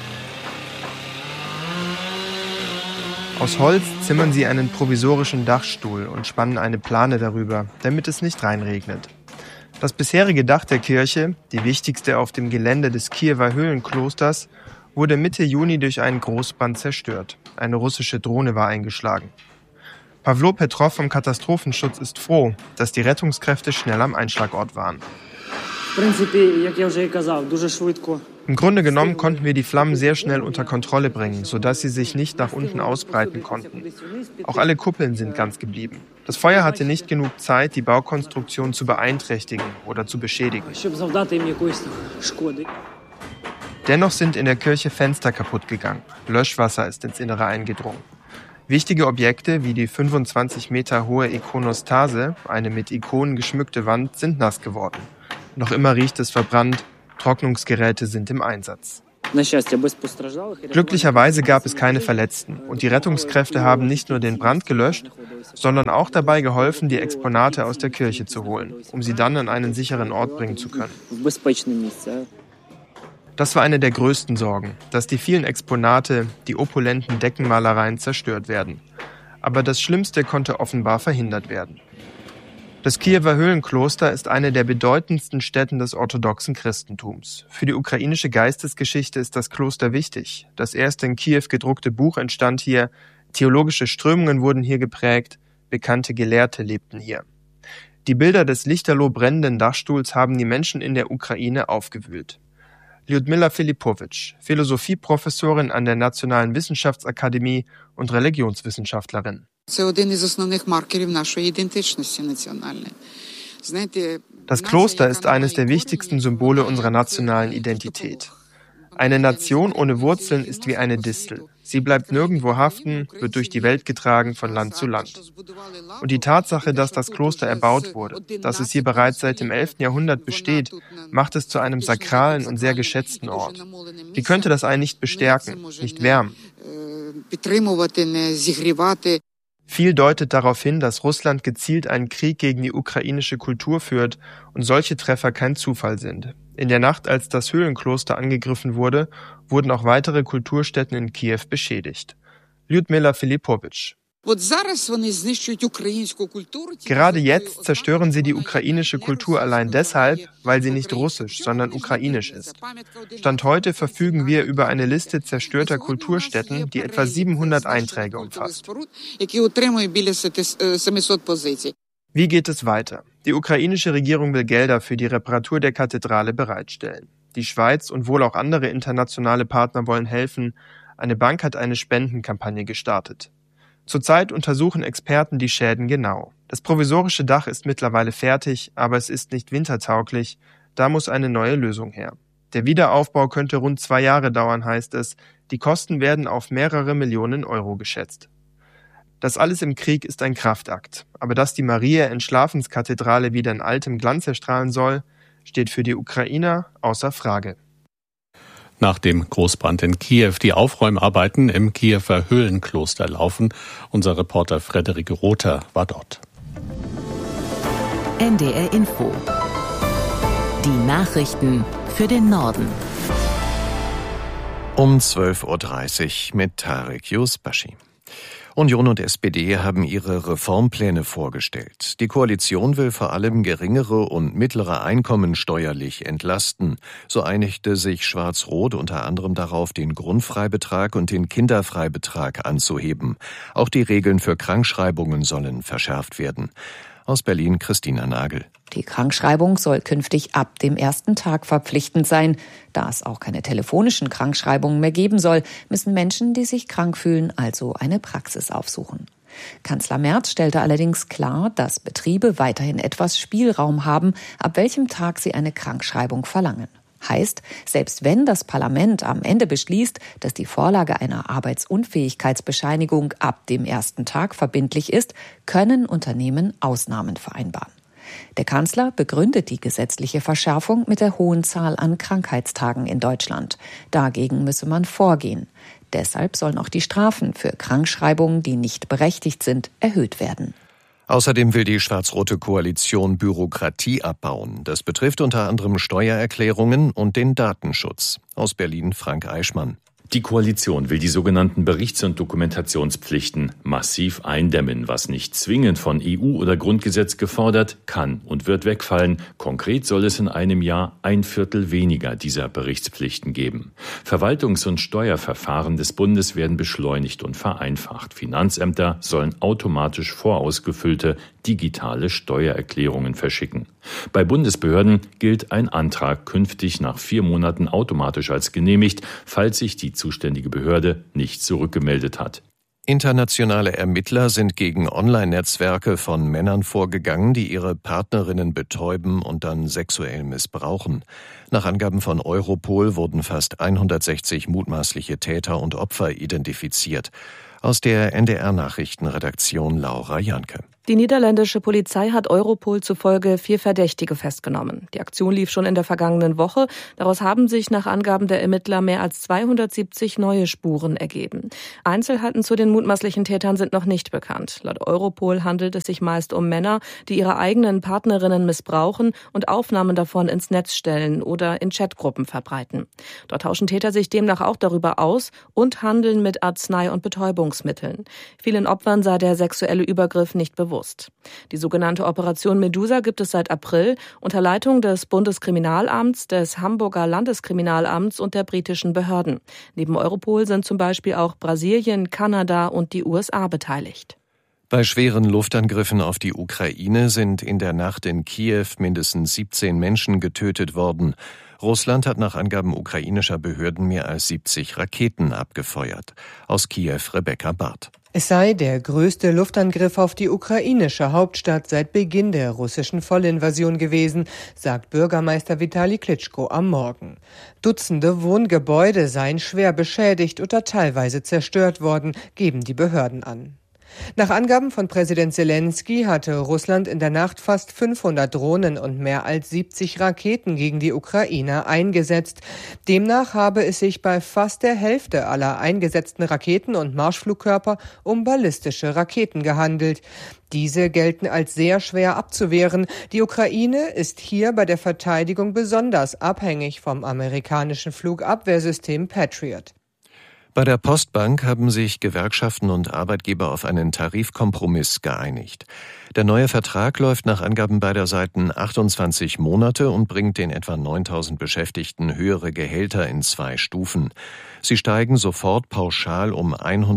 S15: Aus Holz zimmern sie einen provisorischen Dachstuhl und spannen eine Plane darüber, damit es nicht reinregnet. Das bisherige Dach der Kirche, die wichtigste auf dem Gelände des Kiewer Höhlenklosters, wurde Mitte Juni durch einen Großbrand zerstört. Eine russische Drohne war eingeschlagen. Pavlo Petrov vom Katastrophenschutz ist froh, dass die Rettungskräfte schnell am Einschlagort waren. Im Grunde genommen konnten wir die Flammen sehr schnell unter Kontrolle bringen, sodass sie sich nicht nach unten ausbreiten konnten. Auch alle Kuppeln sind ganz geblieben. Das Feuer hatte nicht genug Zeit, die Baukonstruktion zu beeinträchtigen oder zu beschädigen. Dennoch sind in der Kirche Fenster kaputt gegangen. Löschwasser ist ins Innere eingedrungen. Wichtige Objekte wie die 25 Meter hohe Ikonostase, eine mit Ikonen geschmückte Wand, sind nass geworden. Noch immer riecht es verbrannt, Trocknungsgeräte sind im Einsatz. Glücklicherweise gab es keine Verletzten und die Rettungskräfte haben nicht nur den Brand gelöscht, sondern auch dabei geholfen, die Exponate aus der Kirche zu holen, um sie dann an einen sicheren Ort bringen zu können. Das war eine der größten Sorgen, dass die vielen Exponate, die opulenten Deckenmalereien zerstört werden. Aber das Schlimmste konnte offenbar verhindert werden. Das Kiewer Höhlenkloster ist eine der bedeutendsten Stätten des orthodoxen Christentums. Für die ukrainische Geistesgeschichte ist das Kloster wichtig. Das erste in Kiew gedruckte Buch entstand hier, theologische Strömungen wurden hier geprägt, bekannte Gelehrte lebten hier. Die Bilder des lichterloh brennenden Dachstuhls haben die Menschen in der Ukraine aufgewühlt. Lyudmila Filipowitsch, Philosophieprofessorin an der Nationalen Wissenschaftsakademie und Religionswissenschaftlerin. Das Kloster ist eines der wichtigsten Symbole unserer nationalen Identität. Eine Nation ohne Wurzeln ist wie eine Distel. Sie bleibt nirgendwo haften, wird durch die Welt getragen von Land zu Land. Und die Tatsache, dass das Kloster erbaut wurde, dass es hier bereits seit dem 11. Jahrhundert besteht, macht es zu einem sakralen und sehr geschätzten Ort. Wie könnte das einen nicht bestärken, nicht wärmen? Viel deutet darauf hin, dass Russland gezielt einen Krieg gegen die ukrainische Kultur führt und solche Treffer kein Zufall sind. In der Nacht, als das Höhlenkloster angegriffen wurde, wurden auch weitere Kulturstätten in Kiew beschädigt. Lyudmila Filipowitsch. Gerade jetzt zerstören sie die ukrainische Kultur allein deshalb, weil sie nicht russisch, sondern ukrainisch ist. Stand heute verfügen wir über eine Liste zerstörter Kulturstätten, die etwa 700 Einträge umfasst. Wie geht es weiter? Die ukrainische Regierung will Gelder für die Reparatur der Kathedrale bereitstellen. Die Schweiz und wohl auch andere internationale Partner wollen helfen. Eine Bank hat eine Spendenkampagne gestartet. Zurzeit untersuchen Experten die Schäden genau. Das provisorische Dach ist mittlerweile fertig, aber es ist nicht wintertauglich. Da muss eine neue Lösung her. Der Wiederaufbau könnte rund 2 Jahre dauern, heißt es. Die Kosten werden auf mehrere Millionen Euro geschätzt. Das alles im Krieg ist ein Kraftakt. Aber dass die Maria-Entschlafenskathedrale wieder in altem Glanz erstrahlen soll, steht für die Ukrainer außer Frage.
S5: Nach dem Großbrand in Kiew die Aufräumarbeiten im Kiewer Höhlenkloster laufen. Unser Reporter Frederik Rother war dort.
S4: NDR Info. Die Nachrichten für den Norden.
S2: Um 12.30 Uhr mit Tarek Yusbashi. Union und SPD haben ihre Reformpläne vorgestellt. Die Koalition will vor allem geringere und mittlere Einkommen steuerlich entlasten. So einigte sich Schwarz-Rot unter anderem darauf, den Grundfreibetrag und den Kinderfreibetrag anzuheben. Auch die Regeln für Krankschreibungen sollen verschärft werden. Aus Berlin Christina Nagel.
S16: Die Krankschreibung soll künftig ab dem ersten Tag verpflichtend sein. Da es auch keine telefonischen Krankschreibungen mehr geben soll, müssen Menschen, die sich krank fühlen, also eine Praxis aufsuchen. Kanzler Merz stellte allerdings klar, dass Betriebe weiterhin etwas Spielraum haben, ab welchem Tag sie eine Krankschreibung verlangen. Heißt, selbst wenn das Parlament am Ende beschließt, dass die Vorlage einer Arbeitsunfähigkeitsbescheinigung ab dem ersten Tag verbindlich ist, können Unternehmen Ausnahmen vereinbaren. Der Kanzler begründet die gesetzliche Verschärfung mit der hohen Zahl an Krankheitstagen in Deutschland. Dagegen müsse man vorgehen. Deshalb sollen auch die Strafen für Krankschreibungen, die nicht berechtigt sind, erhöht werden.
S2: Außerdem will die schwarz-rote Koalition Bürokratie abbauen. Das betrifft unter anderem Steuererklärungen und den Datenschutz. Aus Berlin Frank Eichmann.
S17: Die Koalition will die sogenannten Berichts- und Dokumentationspflichten massiv eindämmen. Was nicht zwingend von EU oder Grundgesetz gefordert, kann und wird wegfallen. Konkret soll es in einem Jahr 1/4 weniger dieser Berichtspflichten geben. Verwaltungs- und Steuerverfahren des Bundes werden beschleunigt und vereinfacht. Finanzämter sollen automatisch vorausgefüllte digitale Steuererklärungen verschicken. Bei Bundesbehörden gilt ein Antrag künftig nach 4 Monaten automatisch als genehmigt, falls sich die zuständige Behörde nicht zurückgemeldet hat.
S2: Internationale Ermittler sind gegen Online-Netzwerke von Männern vorgegangen, die ihre Partnerinnen betäuben und dann sexuell missbrauchen. Nach Angaben von Europol wurden fast 160 mutmaßliche Täter und Opfer identifiziert. Aus der NDR-Nachrichtenredaktion Laura Janke.
S18: Die niederländische Polizei hat Europol zufolge 4 Verdächtige festgenommen. Die Aktion lief schon in der vergangenen Woche. Daraus haben sich nach Angaben der Ermittler mehr als 270 neue Spuren ergeben. Einzelheiten zu den mutmaßlichen Tätern sind noch nicht bekannt. Laut Europol handelt es sich meist um Männer, die ihre eigenen Partnerinnen missbrauchen und Aufnahmen davon ins Netz stellen oder in Chatgruppen verbreiten. Dort tauschen Täter sich demnach auch darüber aus und handeln mit Arznei- und Betäubungsmitteln. Vielen Opfern sei der sexuelle Übergriff nicht bewusst. Die sogenannte Operation Medusa gibt es seit April unter Leitung des Bundeskriminalamts, des Hamburger Landeskriminalamts und der britischen Behörden. Neben Europol sind zum Beispiel auch Brasilien, Kanada und die USA beteiligt.
S2: Bei schweren Luftangriffen auf die Ukraine sind in der Nacht in Kiew mindestens 17 Menschen getötet worden. Russland hat nach Angaben ukrainischer Behörden mehr als 70 Raketen abgefeuert. Aus Kiew Rebecca Barth.
S19: Es sei der größte Luftangriff auf die ukrainische Hauptstadt seit Beginn der russischen Vollinvasion gewesen, sagt Bürgermeister Vitali Klitschko am Morgen. Dutzende Wohngebäude seien schwer beschädigt oder teilweise zerstört worden, geben die Behörden an. Nach Angaben von Präsident Zelensky hatte Russland in der Nacht fast 500 Drohnen und mehr als 70 Raketen gegen die Ukrainer eingesetzt. Demnach habe es sich bei fast der Hälfte aller eingesetzten Raketen und Marschflugkörper um ballistische Raketen gehandelt. Diese gelten als sehr schwer abzuwehren. Die Ukraine ist hier bei der Verteidigung besonders abhängig vom amerikanischen Flugabwehrsystem Patriot.
S2: Bei der Postbank haben sich Gewerkschaften und Arbeitgeber auf einen Tarifkompromiss geeinigt. Der neue Vertrag läuft nach Angaben beider Seiten 28 Monate und bringt den etwa 9.000 Beschäftigten höhere Gehälter in 2 Stufen. Sie steigen sofort pauschal um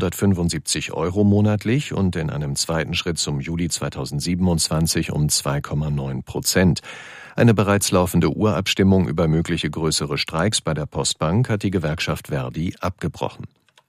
S2: 175 € monatlich und in einem zweiten Schritt zum Juli 2027 um 2,9%. Eine bereits laufende Urabstimmung über mögliche größere Streiks bei der Postbank hat die Gewerkschaft Verdi abgebrochen.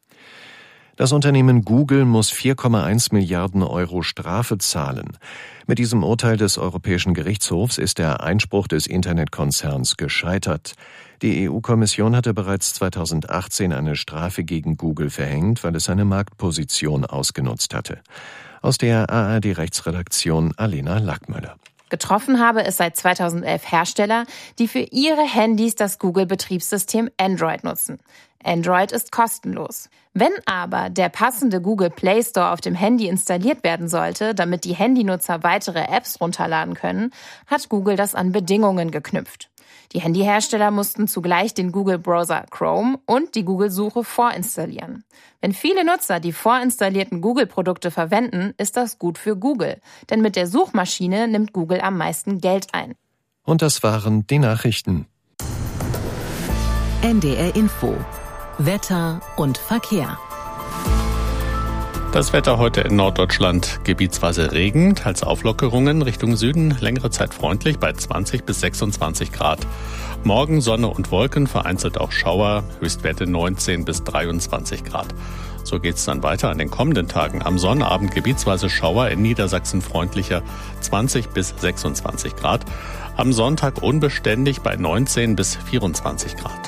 S2: Das Unternehmen Google muss 4,1 Milliarden € Strafe zahlen. Mit diesem Urteil des Europäischen Gerichtshofs ist der Einspruch des Internetkonzerns gescheitert. Die EU-Kommission hatte bereits 2018 eine Strafe gegen Google verhängt, weil es seine Marktposition ausgenutzt hatte. Aus der ARD-Rechtsredaktion Alena Lackmöller.
S20: Getroffen habe es seit 2011 Hersteller, die für ihre Handys das Google-Betriebssystem Android nutzen. Android ist kostenlos. Wenn aber der passende Google Play Store auf dem Handy installiert werden sollte, damit die Handynutzer weitere Apps runterladen können, hat Google das an Bedingungen geknüpft. Die Handyhersteller mussten zugleich den Google-Browser Chrome und die Google-Suche vorinstallieren. Wenn viele Nutzer die vorinstallierten Google-Produkte verwenden, ist das gut für Google. Denn mit der Suchmaschine nimmt Google am meisten Geld ein.
S2: Und das waren die Nachrichten.
S4: NDR Info. Wetter und Verkehr.
S5: Das Wetter heute in Norddeutschland gebietsweise Regen, teils Auflockerungen, Richtung Süden längere Zeit freundlich bei 20 bis 26 Grad. Morgen Sonne und Wolken, vereinzelt auch Schauer, Höchstwerte 19 bis 23 Grad. So geht's dann weiter an den kommenden Tagen. Am Sonnabend gebietsweise Schauer, in Niedersachsen freundlicher 20 bis 26 Grad. Am Sonntag unbeständig bei 19 bis 24 Grad.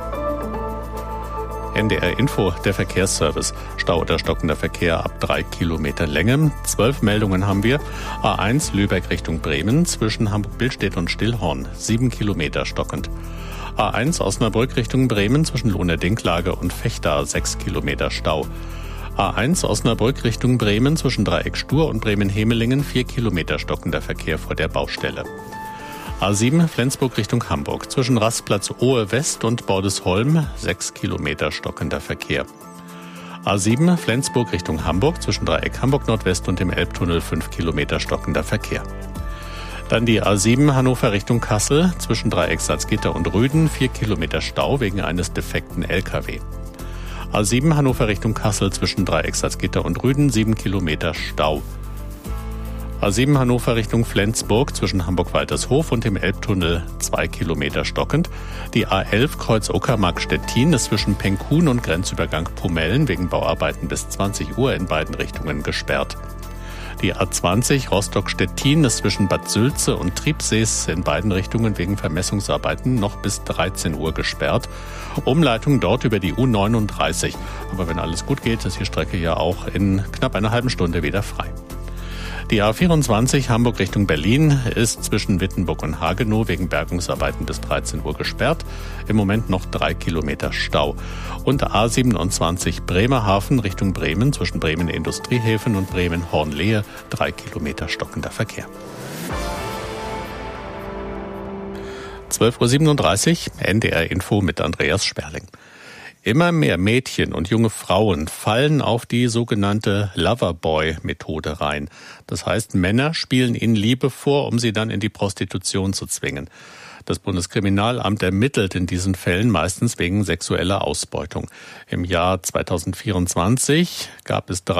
S5: NDR Info, der Verkehrsservice. Stau oder stockender Verkehr ab 3 Kilometer Länge. 12 Meldungen haben wir. A1 Lübeck Richtung Bremen zwischen Hamburg-Billstedt und Stillhorn. 7 Kilometer stockend. A1 Osnabrück Richtung Bremen zwischen Lohne-Dinklage und Vechta. 6 Kilometer Stau. A1 Osnabrück Richtung Bremen zwischen Dreieck Stur und Bremen-Hemelingen. 4 Kilometer stockender Verkehr vor der Baustelle. A7 Flensburg Richtung Hamburg. Zwischen Rastplatz Ohe West und Bordesholm 6 Kilometer stockender Verkehr. A7 Flensburg Richtung Hamburg. Zwischen Dreieck Hamburg Nordwest und dem Elbtunnel 5 Kilometer stockender Verkehr. Dann die A7 Hannover Richtung Kassel. Zwischen Dreieck Salzgitter und Rüden 4 Kilometer Stau wegen eines defekten LKW. A7 Hannover Richtung Kassel. Zwischen Dreieck Salzgitter und Rüden 7 Kilometer Stau. A7 Hannover Richtung Flensburg zwischen Hamburg-Waltershof und dem Elbtunnel 2 Kilometer stockend. Die A11 Kreuz Uckermark-Stettin ist zwischen Penkhuhn und Grenzübergang Pomellen wegen Bauarbeiten bis 20 Uhr in beiden Richtungen gesperrt. Die A20 Rostock-Stettin ist zwischen Bad Sülze und Triebsees in beiden Richtungen wegen Vermessungsarbeiten noch bis 13 Uhr gesperrt. Umleitung dort über die U39. Aber wenn alles gut geht, ist die Strecke ja auch in knapp einer halben Stunde wieder frei. Die A24 Hamburg Richtung Berlin ist zwischen Wittenburg und Hagenow wegen Bergungsarbeiten bis 13 Uhr gesperrt. Im Moment noch 3 Kilometer Stau. Und A27 Bremerhaven Richtung Bremen zwischen Bremen Industriehäfen und Bremen Hornlehe 3 Kilometer stockender Verkehr. 12.37 Uhr, NDR Info mit Andreas Sperling. Immer mehr Mädchen und junge Frauen fallen auf die sogenannte Loverboy-Methode rein. Das heißt, Männer spielen ihnen Liebe vor, um sie dann in die Prostitution zu zwingen. Das Bundeskriminalamt ermittelt in diesen Fällen meistens wegen sexueller Ausbeutung. Im Jahr 2024 gab es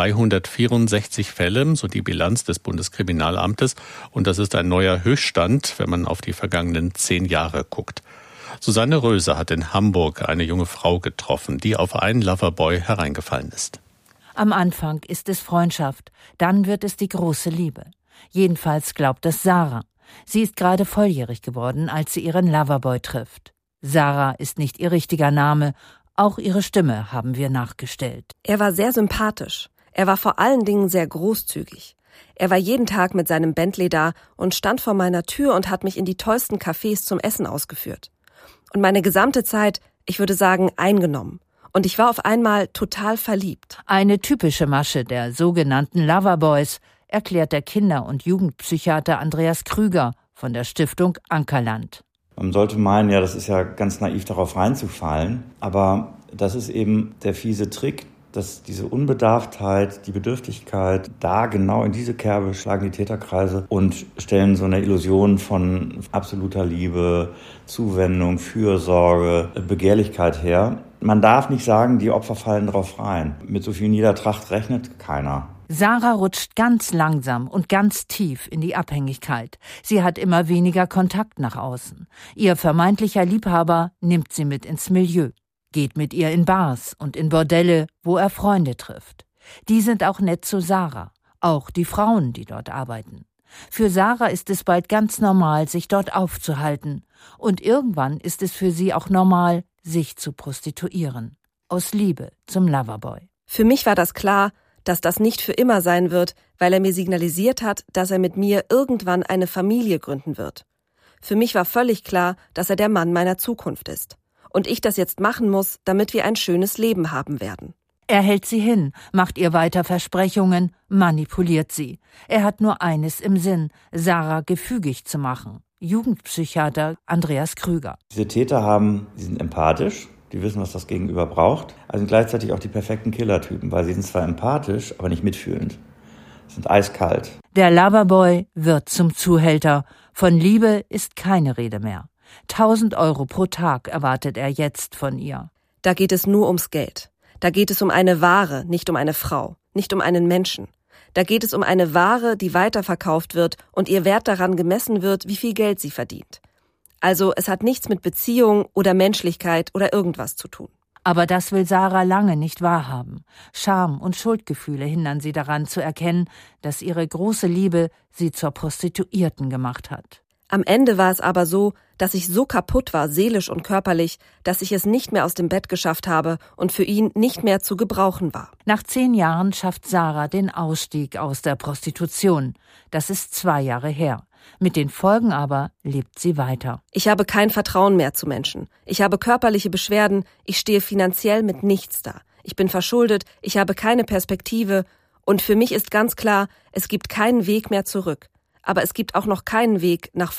S5: 364 Fälle, so die Bilanz des Bundeskriminalamtes. Und das ist ein neuer Höchststand, wenn man auf die vergangenen 10 Jahre guckt. Susanne Röse hat in Hamburg eine junge Frau getroffen, die auf einen Loverboy hereingefallen ist.
S21: Am Anfang ist es Freundschaft, dann wird es die große Liebe. Jedenfalls glaubt es Sarah. Sie ist gerade volljährig geworden, als sie ihren Loverboy trifft. Sarah ist nicht ihr richtiger Name, auch ihre Stimme haben wir nachgestellt.
S22: Er war sehr sympathisch. Er war vor allen Dingen sehr großzügig. Er war jeden Tag mit seinem Bentley da und stand vor meiner Tür und hat mich in die tollsten Cafés zum Essen ausgeführt. Und meine gesamte Zeit, ich würde sagen, eingenommen. Und ich war auf einmal total verliebt.
S21: Eine typische Masche der sogenannten Loverboys, erklärt der Kinder- und Jugendpsychiater Andreas Krüger von der Stiftung Ankerland.
S23: Man sollte meinen, ja, das ist ja ganz naiv, darauf reinzufallen. Aber das ist eben der fiese Trick, dass diese Unbedarftheit, die Bedürftigkeit, da genau in diese Kerbe schlagen die Täterkreise und stellen so eine Illusion von absoluter Liebe, Zuwendung, Fürsorge, Begehrlichkeit her. Man darf nicht sagen, die Opfer fallen drauf rein. Mit so viel Niedertracht rechnet keiner.
S21: Sarah rutscht ganz langsam und ganz tief in die Abhängigkeit. Sie hat immer weniger Kontakt nach außen. Ihr vermeintlicher Liebhaber nimmt sie mit ins Milieu. Geht mit ihr in Bars und in Bordelle, wo er Freunde trifft. Die sind auch nett zu Sarah, auch die Frauen, die dort arbeiten. Für Sarah ist es bald ganz normal, sich dort aufzuhalten. Und irgendwann ist es für sie auch normal, sich zu prostituieren. Aus Liebe zum Loverboy.
S22: Für mich war das klar, dass das nicht für immer sein wird, weil er mir signalisiert hat, dass er mit mir irgendwann eine Familie gründen wird. Für mich war völlig klar, dass er der Mann meiner Zukunft ist. Und ich das jetzt machen muss, damit wir ein schönes Leben haben werden.
S21: Er hält sie hin, macht ihr weiter Versprechungen, manipuliert sie. Er hat nur eines im Sinn, Sarah gefügig zu machen. Jugendpsychiater Andreas Krüger.
S23: Diese Täter die sind empathisch, die wissen, was das Gegenüber braucht. Also sind gleichzeitig auch die perfekten Killertypen, weil sie sind zwar empathisch, aber nicht mitfühlend. Sie sind eiskalt.
S21: Der Loverboy wird zum Zuhälter. Von Liebe ist keine Rede mehr. 1.000 € pro Tag erwartet er jetzt von ihr.
S22: Da geht es nur ums Geld. Da geht es um eine Ware, nicht um eine Frau, nicht um einen Menschen. Da geht es um eine Ware, die weiterverkauft wird und ihr Wert daran gemessen wird, wie viel Geld sie verdient. Also es hat nichts mit Beziehung oder Menschlichkeit oder irgendwas zu tun.
S21: Aber das will Sarah lange nicht wahrhaben. Scham und Schuldgefühle hindern sie daran zu erkennen, dass ihre große Liebe sie zur Prostituierten gemacht hat.
S22: Am Ende war es aber so, dass ich so kaputt war, seelisch und körperlich, dass ich es nicht mehr aus dem Bett geschafft habe und für ihn nicht mehr zu gebrauchen war.
S21: Nach 10 Jahren schafft Sarah den Ausstieg aus der Prostitution. Das ist 2 Jahre her. Mit den Folgen aber lebt sie weiter.
S22: Ich habe kein Vertrauen mehr zu Menschen. Ich habe körperliche Beschwerden. Ich stehe finanziell mit nichts da. Ich bin verschuldet. Ich habe keine Perspektive. Und für mich ist ganz klar, es gibt keinen Weg mehr zurück. Aber es gibt auch noch keinen Weg nach vorne.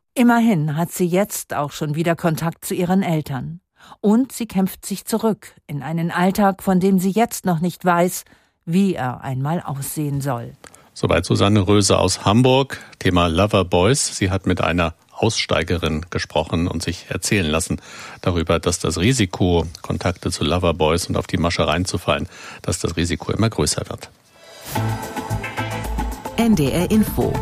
S21: Immerhin hat sie jetzt auch schon wieder Kontakt zu ihren Eltern. Und sie kämpft sich zurück in einen Alltag, von dem sie jetzt noch nicht weiß, wie er einmal aussehen soll.
S5: Soweit Susanne Röse aus Hamburg. Thema Loverboys. Sie hat mit einer Aussteigerin gesprochen und sich erzählen lassen darüber, dass das Risiko, Kontakte zu Loverboys und auf die Masche reinzufallen, dass das Risiko immer größer wird.
S4: NDR Info.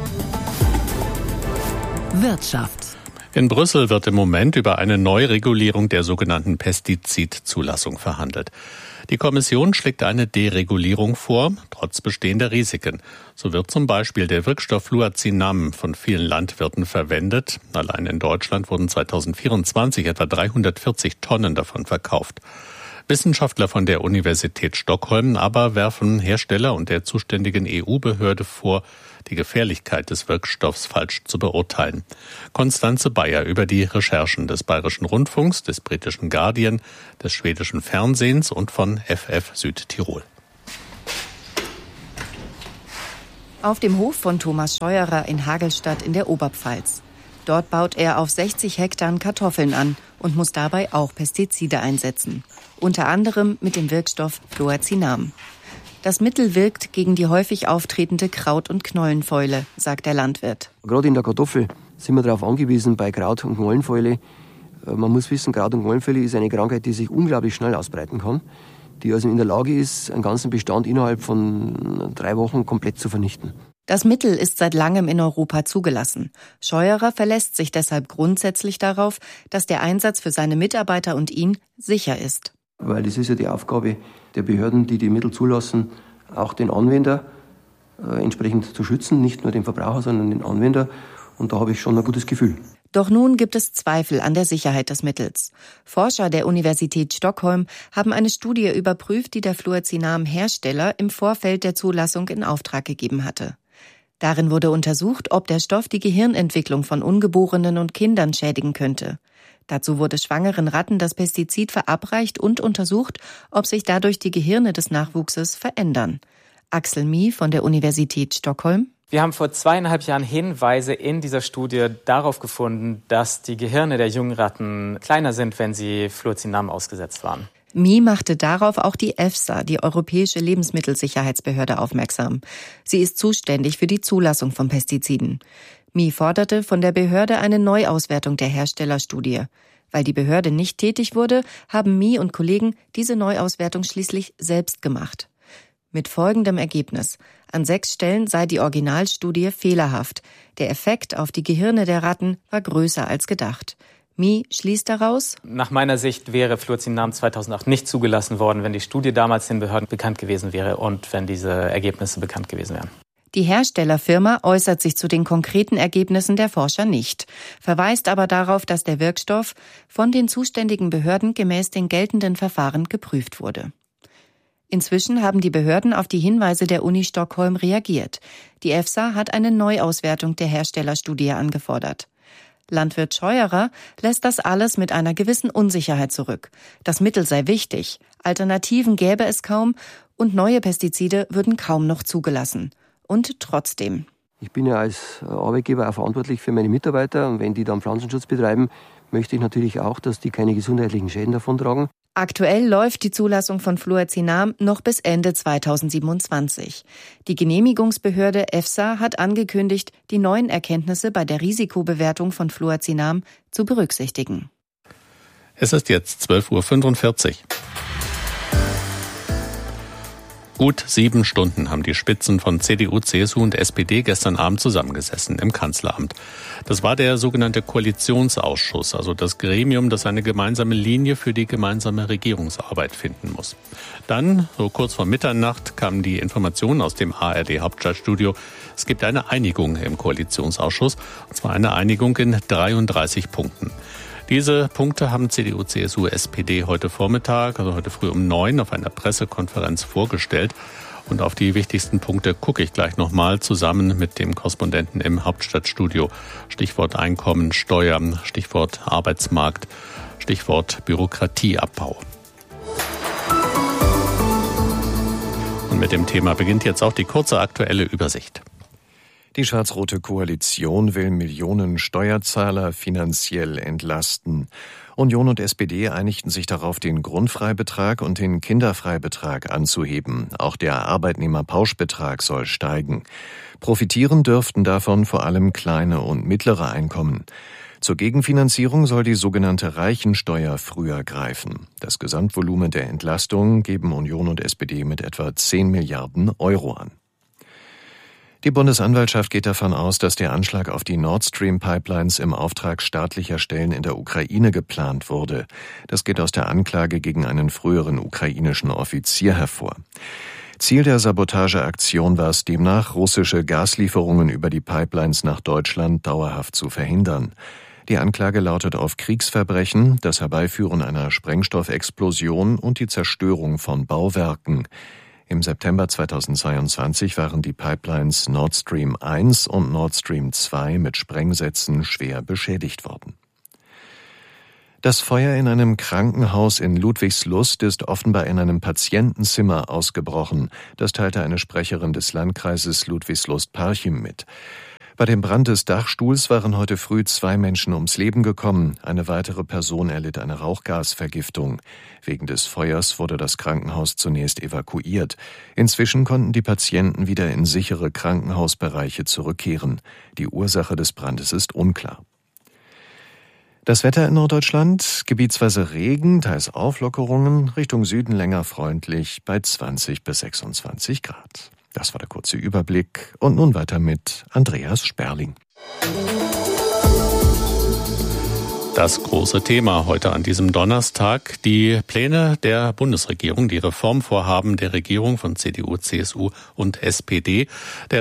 S4: Wirtschaft.
S5: In Brüssel wird im Moment über eine Neuregulierung der sogenannten Pestizidzulassung verhandelt. Die Kommission schlägt eine Deregulierung vor, trotz bestehender Risiken. So wird zum Beispiel der Wirkstoff Fluazinam von vielen Landwirten verwendet. Allein in Deutschland wurden 2024 etwa 340 Tonnen davon verkauft. Wissenschaftler von der Universität Stockholm aber werfen Hersteller und der zuständigen EU-Behörde vor, die Gefährlichkeit des Wirkstoffs falsch zu beurteilen. Konstanze Bayer über die Recherchen des Bayerischen Rundfunks, des britischen Guardian, des schwedischen Fernsehens und von FF Südtirol.
S1: Auf dem Hof von Thomas Scheuerer in Hagelstadt in der Oberpfalz. Dort baut er auf 60 Hektar Kartoffeln an und muss dabei auch Pestizide einsetzen. Unter anderem mit dem Wirkstoff Fluazinam. Das Mittel wirkt gegen die häufig auftretende Kraut- und Knollenfäule, sagt der Landwirt.
S3: Gerade in der Kartoffel sind wir darauf angewiesen bei Kraut- und Knollenfäule. Man muss wissen, Kraut- und Knollenfäule ist eine Krankheit, die sich unglaublich schnell ausbreiten kann, die also in der Lage ist, einen ganzen Bestand innerhalb von 3 Wochen komplett zu vernichten.
S1: Das Mittel ist seit langem in Europa zugelassen. Scheuerer verlässt sich deshalb grundsätzlich darauf, dass der Einsatz für seine Mitarbeiter und ihn sicher ist.
S3: Weil es ist ja die Aufgabe der Behörden, die die Mittel zulassen, auch den Anwender entsprechend zu schützen, nicht nur den Verbraucher, sondern den Anwender. Und da habe ich schon ein gutes Gefühl.
S1: Doch nun gibt es Zweifel an der Sicherheit des Mittels. Forscher der Universität Stockholm haben eine Studie überprüft, die der Fluazinam-Hersteller im Vorfeld der Zulassung in Auftrag gegeben hatte. Darin wurde untersucht, ob der Stoff die Gehirnentwicklung von Ungeborenen und Kindern schädigen könnte. Dazu wurde schwangeren Ratten das Pestizid verabreicht und untersucht, ob sich dadurch die Gehirne des Nachwuchses verändern. Axel Mie von der Universität Stockholm.
S6: Wir haben vor 2,5 Jahren Hinweise in dieser Studie darauf gefunden, dass die Gehirne der jungen Ratten kleiner sind, wenn sie Fluazinam ausgesetzt waren.
S1: Mie machte darauf auch die EFSA, die Europäische Lebensmittelsicherheitsbehörde, aufmerksam. Sie ist zuständig für die Zulassung von Pestiziden. Mie forderte von der Behörde eine Neuauswertung der Herstellerstudie. Weil die Behörde nicht tätig wurde, haben Mie und Kollegen diese Neuauswertung schließlich selbst gemacht. Mit folgendem Ergebnis: An 6 Stellen sei die Originalstudie fehlerhaft. Der Effekt auf die Gehirne der Ratten war größer als gedacht. Mie schließt daraus:
S6: Nach meiner Sicht wäre Fluazinam 2008 nicht zugelassen worden, wenn die Studie damals den Behörden bekannt gewesen wäre und wenn diese Ergebnisse bekannt gewesen wären.
S1: Die Herstellerfirma äußert sich zu den konkreten Ergebnissen der Forscher nicht, verweist aber darauf, dass der Wirkstoff von den zuständigen Behörden gemäß den geltenden Verfahren geprüft wurde. Inzwischen haben die Behörden auf die Hinweise der Uni Stockholm reagiert. Die EFSA hat eine Neuauswertung der Herstellerstudie angefordert. Landwirt Scheuerer lässt das alles mit einer gewissen Unsicherheit zurück. Das Mittel sei wichtig, Alternativen gäbe es kaum und neue Pestizide würden kaum noch zugelassen. Und trotzdem.
S3: Ich bin ja als Arbeitgeber auch verantwortlich für meine Mitarbeiter und wenn die dann Pflanzenschutz betreiben, möchte ich natürlich auch, dass die keine gesundheitlichen Schäden davontragen.
S1: Aktuell läuft die Zulassung von Fluazinam noch bis Ende 2027. Die Genehmigungsbehörde EFSA hat angekündigt, die neuen Erkenntnisse bei der Risikobewertung von Fluazinam zu berücksichtigen.
S5: Es ist jetzt 12:45 Uhr. Gut 7 Stunden haben die Spitzen von CDU, CSU und SPD gestern Abend zusammengesessen im Kanzleramt. Das war der sogenannte Koalitionsausschuss, also das Gremium, das eine gemeinsame Linie für die gemeinsame Regierungsarbeit finden muss. Dann, so kurz vor Mitternacht, kam die Information aus dem ARD-Hauptstadtstudio. Es gibt eine Einigung im Koalitionsausschuss, und zwar eine Einigung in 33 Punkten. Diese Punkte haben CDU, CSU, SPD heute Vormittag, also heute früh um 9 auf einer Pressekonferenz vorgestellt. Und auf die wichtigsten Punkte gucke ich gleich nochmal zusammen mit dem Korrespondenten im Hauptstadtstudio. Stichwort Einkommen, Steuern, Stichwort Arbeitsmarkt, Stichwort Bürokratieabbau. Und mit dem Thema beginnt jetzt auch die kurze aktuelle Übersicht.
S2: Die schwarz-rote Koalition will Millionen Steuerzahler finanziell entlasten. Union und SPD einigten sich darauf, den Grundfreibetrag und den Kinderfreibetrag anzuheben. Auch der Arbeitnehmerpauschbetrag soll steigen. Profitieren dürften davon vor allem kleine und mittlere Einkommen. Zur Gegenfinanzierung soll die sogenannte Reichensteuer früher greifen. Das Gesamtvolumen der Entlastung geben Union und SPD mit etwa 10 Milliarden Euro an. Die Bundesanwaltschaft geht davon aus, dass der Anschlag auf die Nord Stream Pipelines im Auftrag staatlicher Stellen in der Ukraine geplant wurde. Das geht aus der Anklage gegen einen früheren ukrainischen Offizier hervor. Ziel der Sabotageaktion war es demnach, russische Gaslieferungen über die Pipelines nach Deutschland dauerhaft zu verhindern. Die Anklage lautet auf Kriegsverbrechen, das Herbeiführen einer Sprengstoffexplosion und die Zerstörung von Bauwerken. Im September 2022 waren die Pipelines Nord Stream 1 und Nord Stream 2 mit Sprengsätzen schwer beschädigt worden. Das Feuer in einem Krankenhaus in Ludwigslust ist offenbar in einem Patientenzimmer ausgebrochen. Das teilte eine Sprecherin des Landkreises Ludwigslust-Parchim mit. Bei dem Brand des Dachstuhls waren heute früh 2 Menschen ums Leben gekommen. Eine weitere Person erlitt eine Rauchgasvergiftung. Wegen des Feuers wurde das Krankenhaus zunächst evakuiert. Inzwischen konnten die Patienten wieder in sichere Krankenhausbereiche zurückkehren. Die Ursache des Brandes ist unklar. Das Wetter in Norddeutschland, gebietsweise Regen, teils Auflockerungen, Richtung Süden länger freundlich bei 20 bis 26 Grad. Das war der kurze Überblick und nun weiter mit Andreas Sperling.
S5: Das große Thema heute an diesem Donnerstag, die Pläne der Bundesregierung, die Reformvorhaben der Regierung von CDU, CSU und SPD. Der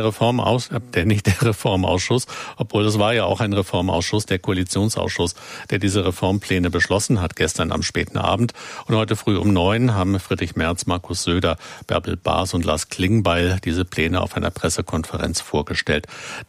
S5: Reformausschuss, obwohl es war ja auch ein Reformausschuss, der Koalitionsausschuss, der diese Reformpläne beschlossen hat, gestern am späten Abend. Und heute früh um 9 haben Friedrich Merz, Markus Söder, Bärbel Baas und Lars Klingbeil diese Pläne auf einer Pressekonferenz vorgestellt.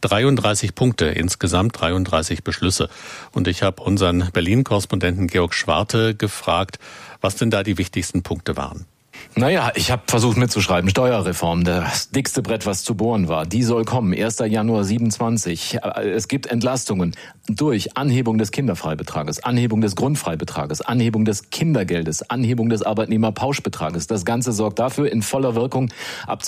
S5: 33 Punkte, insgesamt 33 Beschlüsse. Und ich habe unseren Berlin-Korrespondenten Georg Schwarte gefragt, was denn da die wichtigsten Punkte waren.
S7: Naja, ich habe versucht mitzuschreiben. Steuerreform, das dickste Brett, was zu bohren war. Die soll kommen, 1. Januar 27. Es gibt Entlastungen durch Anhebung des Kinderfreibetrages, Anhebung des Grundfreibetrages, Anhebung des Kindergeldes, Anhebung des Arbeitnehmerpauschbetrages. Das Ganze sorgt dafür in voller Wirkung ab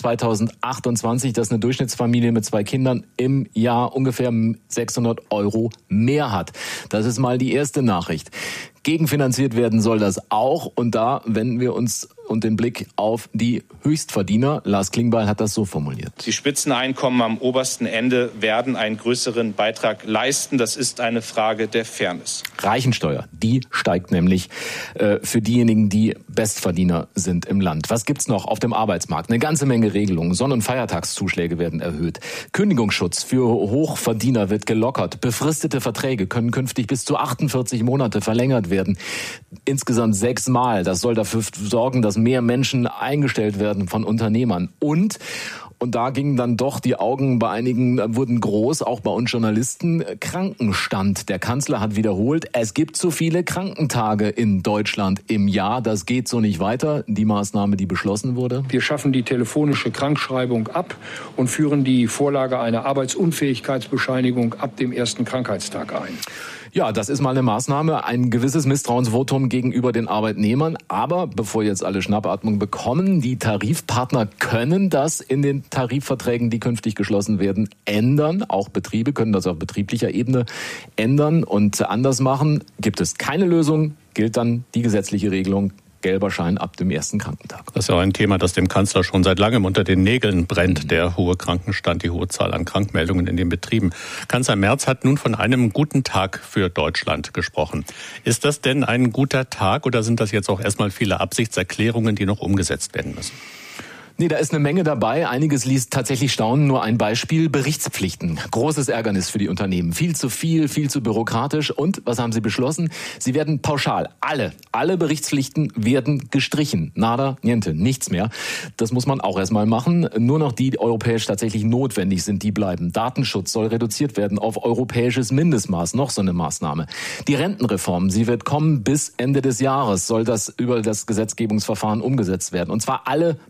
S7: 2028, dass eine Durchschnittsfamilie mit 2 Kindern im Jahr ungefähr 600 € mehr hat. Das ist mal die erste Nachricht. Gegenfinanziert werden soll das auch. Und da wenden wir uns und den Blick auf die Höchstverdiener. Lars Klingbeil hat das so formuliert.
S8: Die Spitzeneinkommen am obersten Ende werden einen größeren Beitrag leisten. Das ist eine Frage der Fairness.
S7: Reichensteuer, die steigt nämlich für diejenigen, die Bestverdiener sind im Land. Was gibt's noch auf dem Arbeitsmarkt? Eine ganze Menge Regelungen. Sonn- und Feiertagszuschläge werden erhöht. Kündigungsschutz für Hochverdiener wird gelockert. Befristete Verträge können künftig bis zu 48 Monate verlängert werden. Insgesamt 6 Mal. Das soll dafür sorgen, dass mehr Menschen eingestellt werden von Unternehmern. Und da gingen dann doch die Augen bei einigen, wurden groß, auch bei uns Journalisten. Krankenstand. Der Kanzler hat wiederholt, es gibt zu viele Krankentage in Deutschland im Jahr. Das geht so nicht weiter. Die Maßnahme, die beschlossen wurde.
S9: Wir schaffen die telefonische Krankschreibung ab und führen die Vorlage einer Arbeitsunfähigkeitsbescheinigung ab dem ersten Krankheitstag ein.
S7: Ja, das ist mal eine Maßnahme, ein gewisses Misstrauensvotum gegenüber den Arbeitnehmern. Aber bevor jetzt alle Schnappatmung bekommen, die Tarifpartner können das in den Tarifverträgen, die künftig geschlossen werden, ändern. Auch Betriebe können das auf betrieblicher Ebene ändern und anders machen. Gibt es keine Lösung, gilt dann die gesetzliche Regelung. Gelber Schein ab dem ersten Krankentag.
S5: Das ist ja auch ein Thema, das dem Kanzler schon seit langem unter den Nägeln brennt, der hohe Krankenstand, die hohe Zahl an Krankmeldungen in den Betrieben. Kanzler Merz hat nun von einem guten Tag für Deutschland gesprochen. Ist das denn ein guter Tag oder sind das jetzt auch erstmal viele Absichtserklärungen, die noch umgesetzt werden müssen?
S7: Nee, da ist eine Menge dabei. Einiges ließ tatsächlich staunen. Nur ein Beispiel. Berichtspflichten. Großes Ärgernis für die Unternehmen. Viel zu viel, viel zu bürokratisch. Und was haben sie beschlossen? Sie werden pauschal. Alle Berichtspflichten werden gestrichen. Nada, niente, nichts mehr. Das muss man auch erstmal machen. Nur noch die europäisch tatsächlich notwendig sind, die bleiben. Datenschutz soll reduziert werden auf europäisches Mindestmaß. Noch so eine Maßnahme. Die Rentenreform, sie wird kommen bis Ende des Jahres. Soll das über das Gesetzgebungsverfahren umgesetzt werden. Und zwar alle Maßnahmen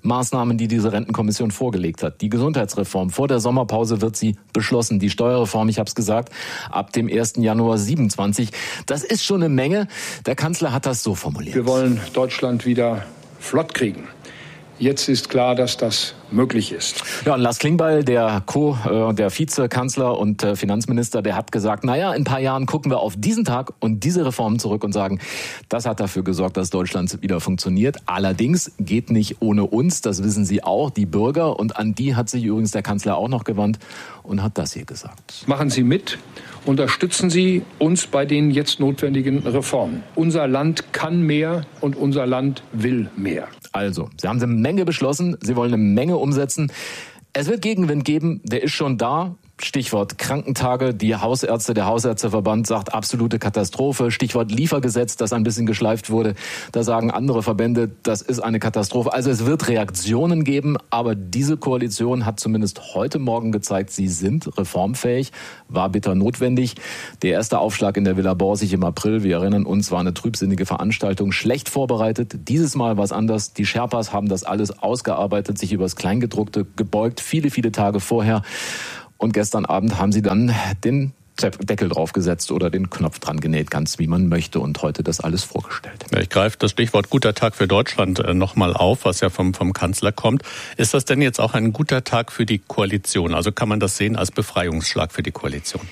S7: Reformen, die diese Rentenkommission vorgelegt hat. Die Gesundheitsreform. Vor der Sommerpause wird sie beschlossen. Die Steuerreform, ich habe es gesagt, ab dem 1. Januar 27. Das ist schon eine Menge. Der Kanzler hat das so formuliert.
S9: Wir wollen Deutschland wieder flott kriegen. Jetzt ist klar, dass das möglich ist.
S7: Ja, und Lars Klingbeil, der Vizekanzler und Finanzminister, der hat gesagt, in ein paar Jahren gucken wir auf diesen Tag und diese Reformen zurück und sagen, das hat dafür gesorgt, dass Deutschland wieder funktioniert. Allerdings geht nicht ohne uns, das wissen Sie auch, die Bürger. Und an die hat sich übrigens der Kanzler auch noch gewandt und hat das hier gesagt.
S9: Machen Sie mit. Unterstützen Sie uns bei den jetzt notwendigen Reformen. Unser Land kann mehr und unser Land will mehr.
S7: Also, Sie haben eine Menge beschlossen, Sie wollen eine Menge umsetzen. Es wird Gegenwind geben, der ist schon da. Stichwort Krankentage, der Hausärzteverband sagt absolute Katastrophe. Stichwort Liefergesetz, das ein bisschen geschleift wurde. Da sagen andere Verbände, das ist eine Katastrophe. Also es wird Reaktionen geben, aber diese Koalition hat zumindest heute Morgen gezeigt, sie sind reformfähig, war bitter notwendig. Der erste Aufschlag in der Villa Borsig im April, wir erinnern uns, war eine trübsinnige Veranstaltung, schlecht vorbereitet. Dieses Mal war es anders. Die Sherpas haben das alles ausgearbeitet, sich über das Kleingedruckte gebeugt, viele, viele Tage vorher. Und gestern Abend haben sie dann den Deckel draufgesetzt oder den Knopf dran genäht, ganz wie man möchte, und heute das alles vorgestellt.
S5: Ja, ich greife das Stichwort guter Tag für Deutschland nochmal auf, was ja vom Kanzler kommt. Ist das denn jetzt auch ein guter Tag für die Koalition? Also kann man das sehen als Befreiungsschlag für die Koalition?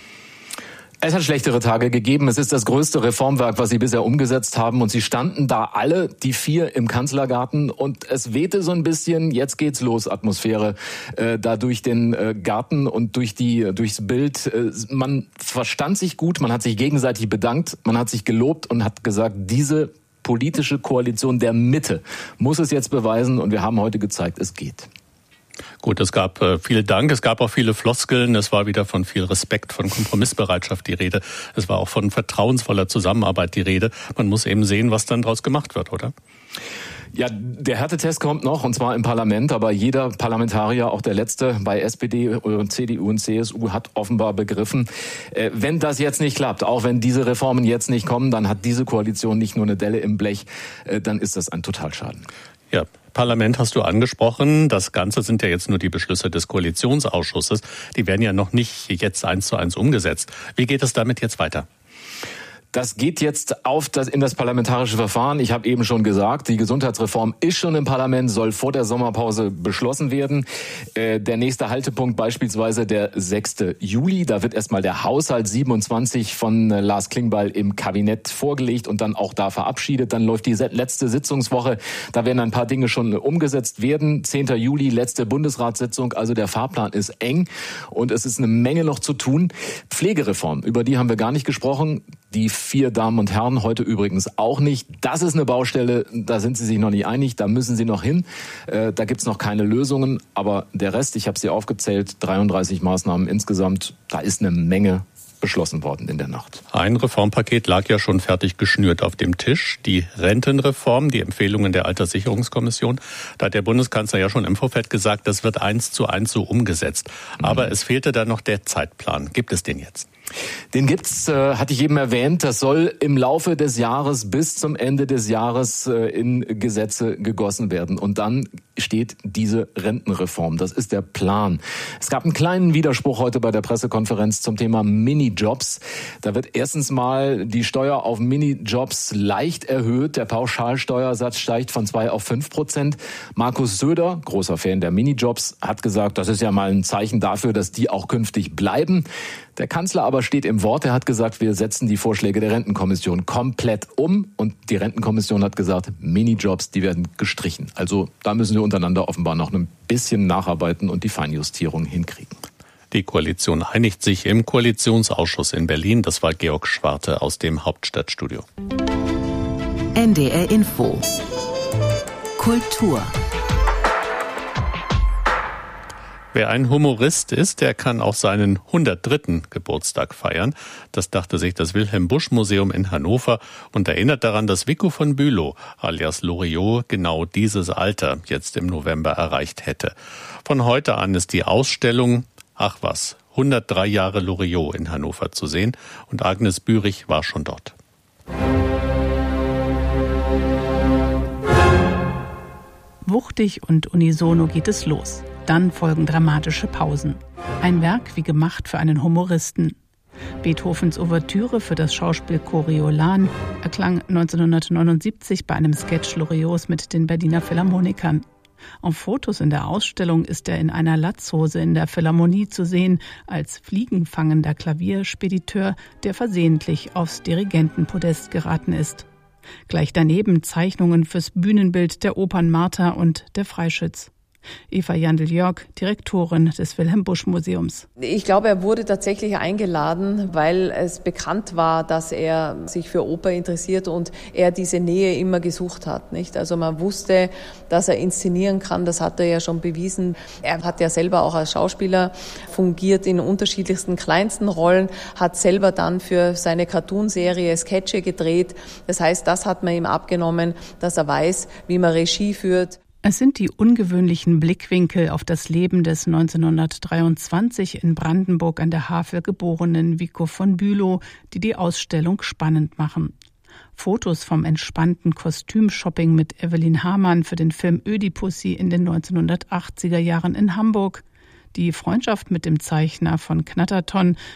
S7: Es hat schlechtere Tage gegeben. Es ist das größte Reformwerk, was Sie bisher umgesetzt haben. Und Sie standen da alle, die 4, im Kanzlergarten. Und es wehte so ein bisschen, jetzt geht's los, Atmosphäre, da durch den Garten und durchs Bild. Man verstand sich gut, man hat sich gegenseitig bedankt, man hat sich gelobt und hat gesagt, diese politische Koalition der Mitte muss es jetzt beweisen. Und wir haben heute gezeigt, es geht.
S5: Gut, es gab viel Dank, es gab auch viele Floskeln, es war wieder von viel Respekt, von Kompromissbereitschaft die Rede, es war auch von vertrauensvoller Zusammenarbeit die Rede. Man muss eben sehen, was dann draus gemacht wird, oder?
S7: Ja, der Härtetest kommt noch, und zwar im Parlament, aber jeder Parlamentarier, auch der letzte bei SPD, CDU und CSU, hat offenbar begriffen, wenn das jetzt nicht klappt, auch wenn diese Reformen jetzt nicht kommen, dann hat diese Koalition nicht nur eine Delle im Blech, dann ist das ein Totalschaden.
S5: Ja, Parlament hast du angesprochen. Das Ganze sind ja jetzt nur die Beschlüsse des Koalitionsausschusses. Die werden ja noch nicht jetzt 1:1 umgesetzt. Wie geht es damit jetzt weiter?
S7: Das geht jetzt in das parlamentarische Verfahren. Ich habe eben schon gesagt, die Gesundheitsreform ist schon im Parlament, soll vor der Sommerpause beschlossen werden. Der nächste Haltepunkt beispielsweise der 6. Juli. Da wird erstmal der Haushalt 27 von Lars Klingbeil im Kabinett vorgelegt und dann auch da verabschiedet. Dann läuft die letzte Sitzungswoche. Da werden ein paar Dinge schon umgesetzt werden. 10. Juli, letzte Bundesratssitzung. Also der Fahrplan ist eng und es ist eine Menge noch zu tun. Pflegereform, über die haben wir gar nicht gesprochen. Die 4 Damen und Herren heute übrigens auch nicht. Das ist eine Baustelle, da sind sie sich noch nicht einig, da müssen sie noch hin. Da gibt's noch keine Lösungen, aber der Rest, ich habe sie aufgezählt, 33 Maßnahmen insgesamt, da ist eine Menge beschlossen worden in der Nacht.
S5: Ein Reformpaket lag ja schon fertig geschnürt auf dem Tisch. Die Rentenreform, die Empfehlungen der Alterssicherungskommission. Da hat der Bundeskanzler ja schon im Vorfeld gesagt, das wird 1:1 so umgesetzt. Aber es fehlte da noch der Zeitplan. Gibt es den jetzt?
S7: Den gibt's, hatte ich eben erwähnt. Das soll im Laufe des Jahres bis zum Ende des Jahres in Gesetze gegossen werden. Und dann steht diese Rentenreform. Das ist der Plan. Es gab einen kleinen Widerspruch heute bei der Pressekonferenz zum Thema Minijobs. Da wird erstens mal die Steuer auf Minijobs leicht erhöht. Der Pauschalsteuersatz steigt von 2 auf 5%. Markus Söder, großer Fan der Minijobs, hat gesagt, das ist ja mal ein Zeichen dafür, dass die auch künftig bleiben. Der Kanzler aber steht im Wort. Er hat gesagt, wir setzen die Vorschläge der Rentenkommission komplett um. Und die Rentenkommission hat gesagt, Minijobs, die werden gestrichen. Also da müssen wir untereinander offenbar noch ein bisschen nacharbeiten und die Feinjustierung hinkriegen.
S5: Die Koalition einigt sich im Koalitionsausschuss in Berlin. Das war Georg Schwarte aus dem Hauptstadtstudio.
S4: NDR Info. Kultur.
S5: Wer ein Humorist ist, der kann auch seinen 103. Geburtstag feiern. Das dachte sich das Wilhelm-Busch-Museum in Hannover und erinnert daran, dass Vico von Bülow alias Loriot genau dieses Alter jetzt im November erreicht hätte. Von heute an ist die Ausstellung, 103 Jahre Loriot in Hannover zu sehen und Agnes Bürich war schon dort.
S10: Wuchtig und unisono geht es los. Dann folgen dramatische Pausen. Ein Werk wie gemacht für einen Humoristen. Beethovens Ouvertüre für das Schauspiel Coriolan erklang 1979 bei einem Sketch Loriots mit den Berliner Philharmonikern. Auf Fotos in der Ausstellung ist er in einer Latzhose in der Philharmonie zu sehen, als fliegenfangender Klavierspediteur, der versehentlich aufs Dirigentenpodest geraten ist. Gleich daneben Zeichnungen fürs Bühnenbild der Opern Martha und der Freischütz. Eva Jandl-Jörg, Direktorin des Wilhelm-Busch-Museums.
S12: Ich glaube, er wurde tatsächlich eingeladen, weil es bekannt war, dass er sich für Oper interessiert und er diese Nähe immer gesucht hat, nicht? Also man wusste, dass er inszenieren kann, das hat er ja schon bewiesen. Er hat ja selber auch als Schauspieler fungiert in unterschiedlichsten kleinsten Rollen, hat selber dann für seine Cartoonserie Sketche gedreht. Das heißt, das hat man ihm abgenommen, dass er weiß, wie man Regie führt.
S10: Es sind die ungewöhnlichen Blickwinkel auf das Leben des 1923 in Brandenburg an der Havel geborenen Vico von Bülow, die die Ausstellung spannend machen. Fotos vom entspannten Kostümshopping mit Evelyn Hamann für den Film Ödipussy in den 1980er Jahren in Hamburg, die Freundschaft mit dem Zeichner von Knatterton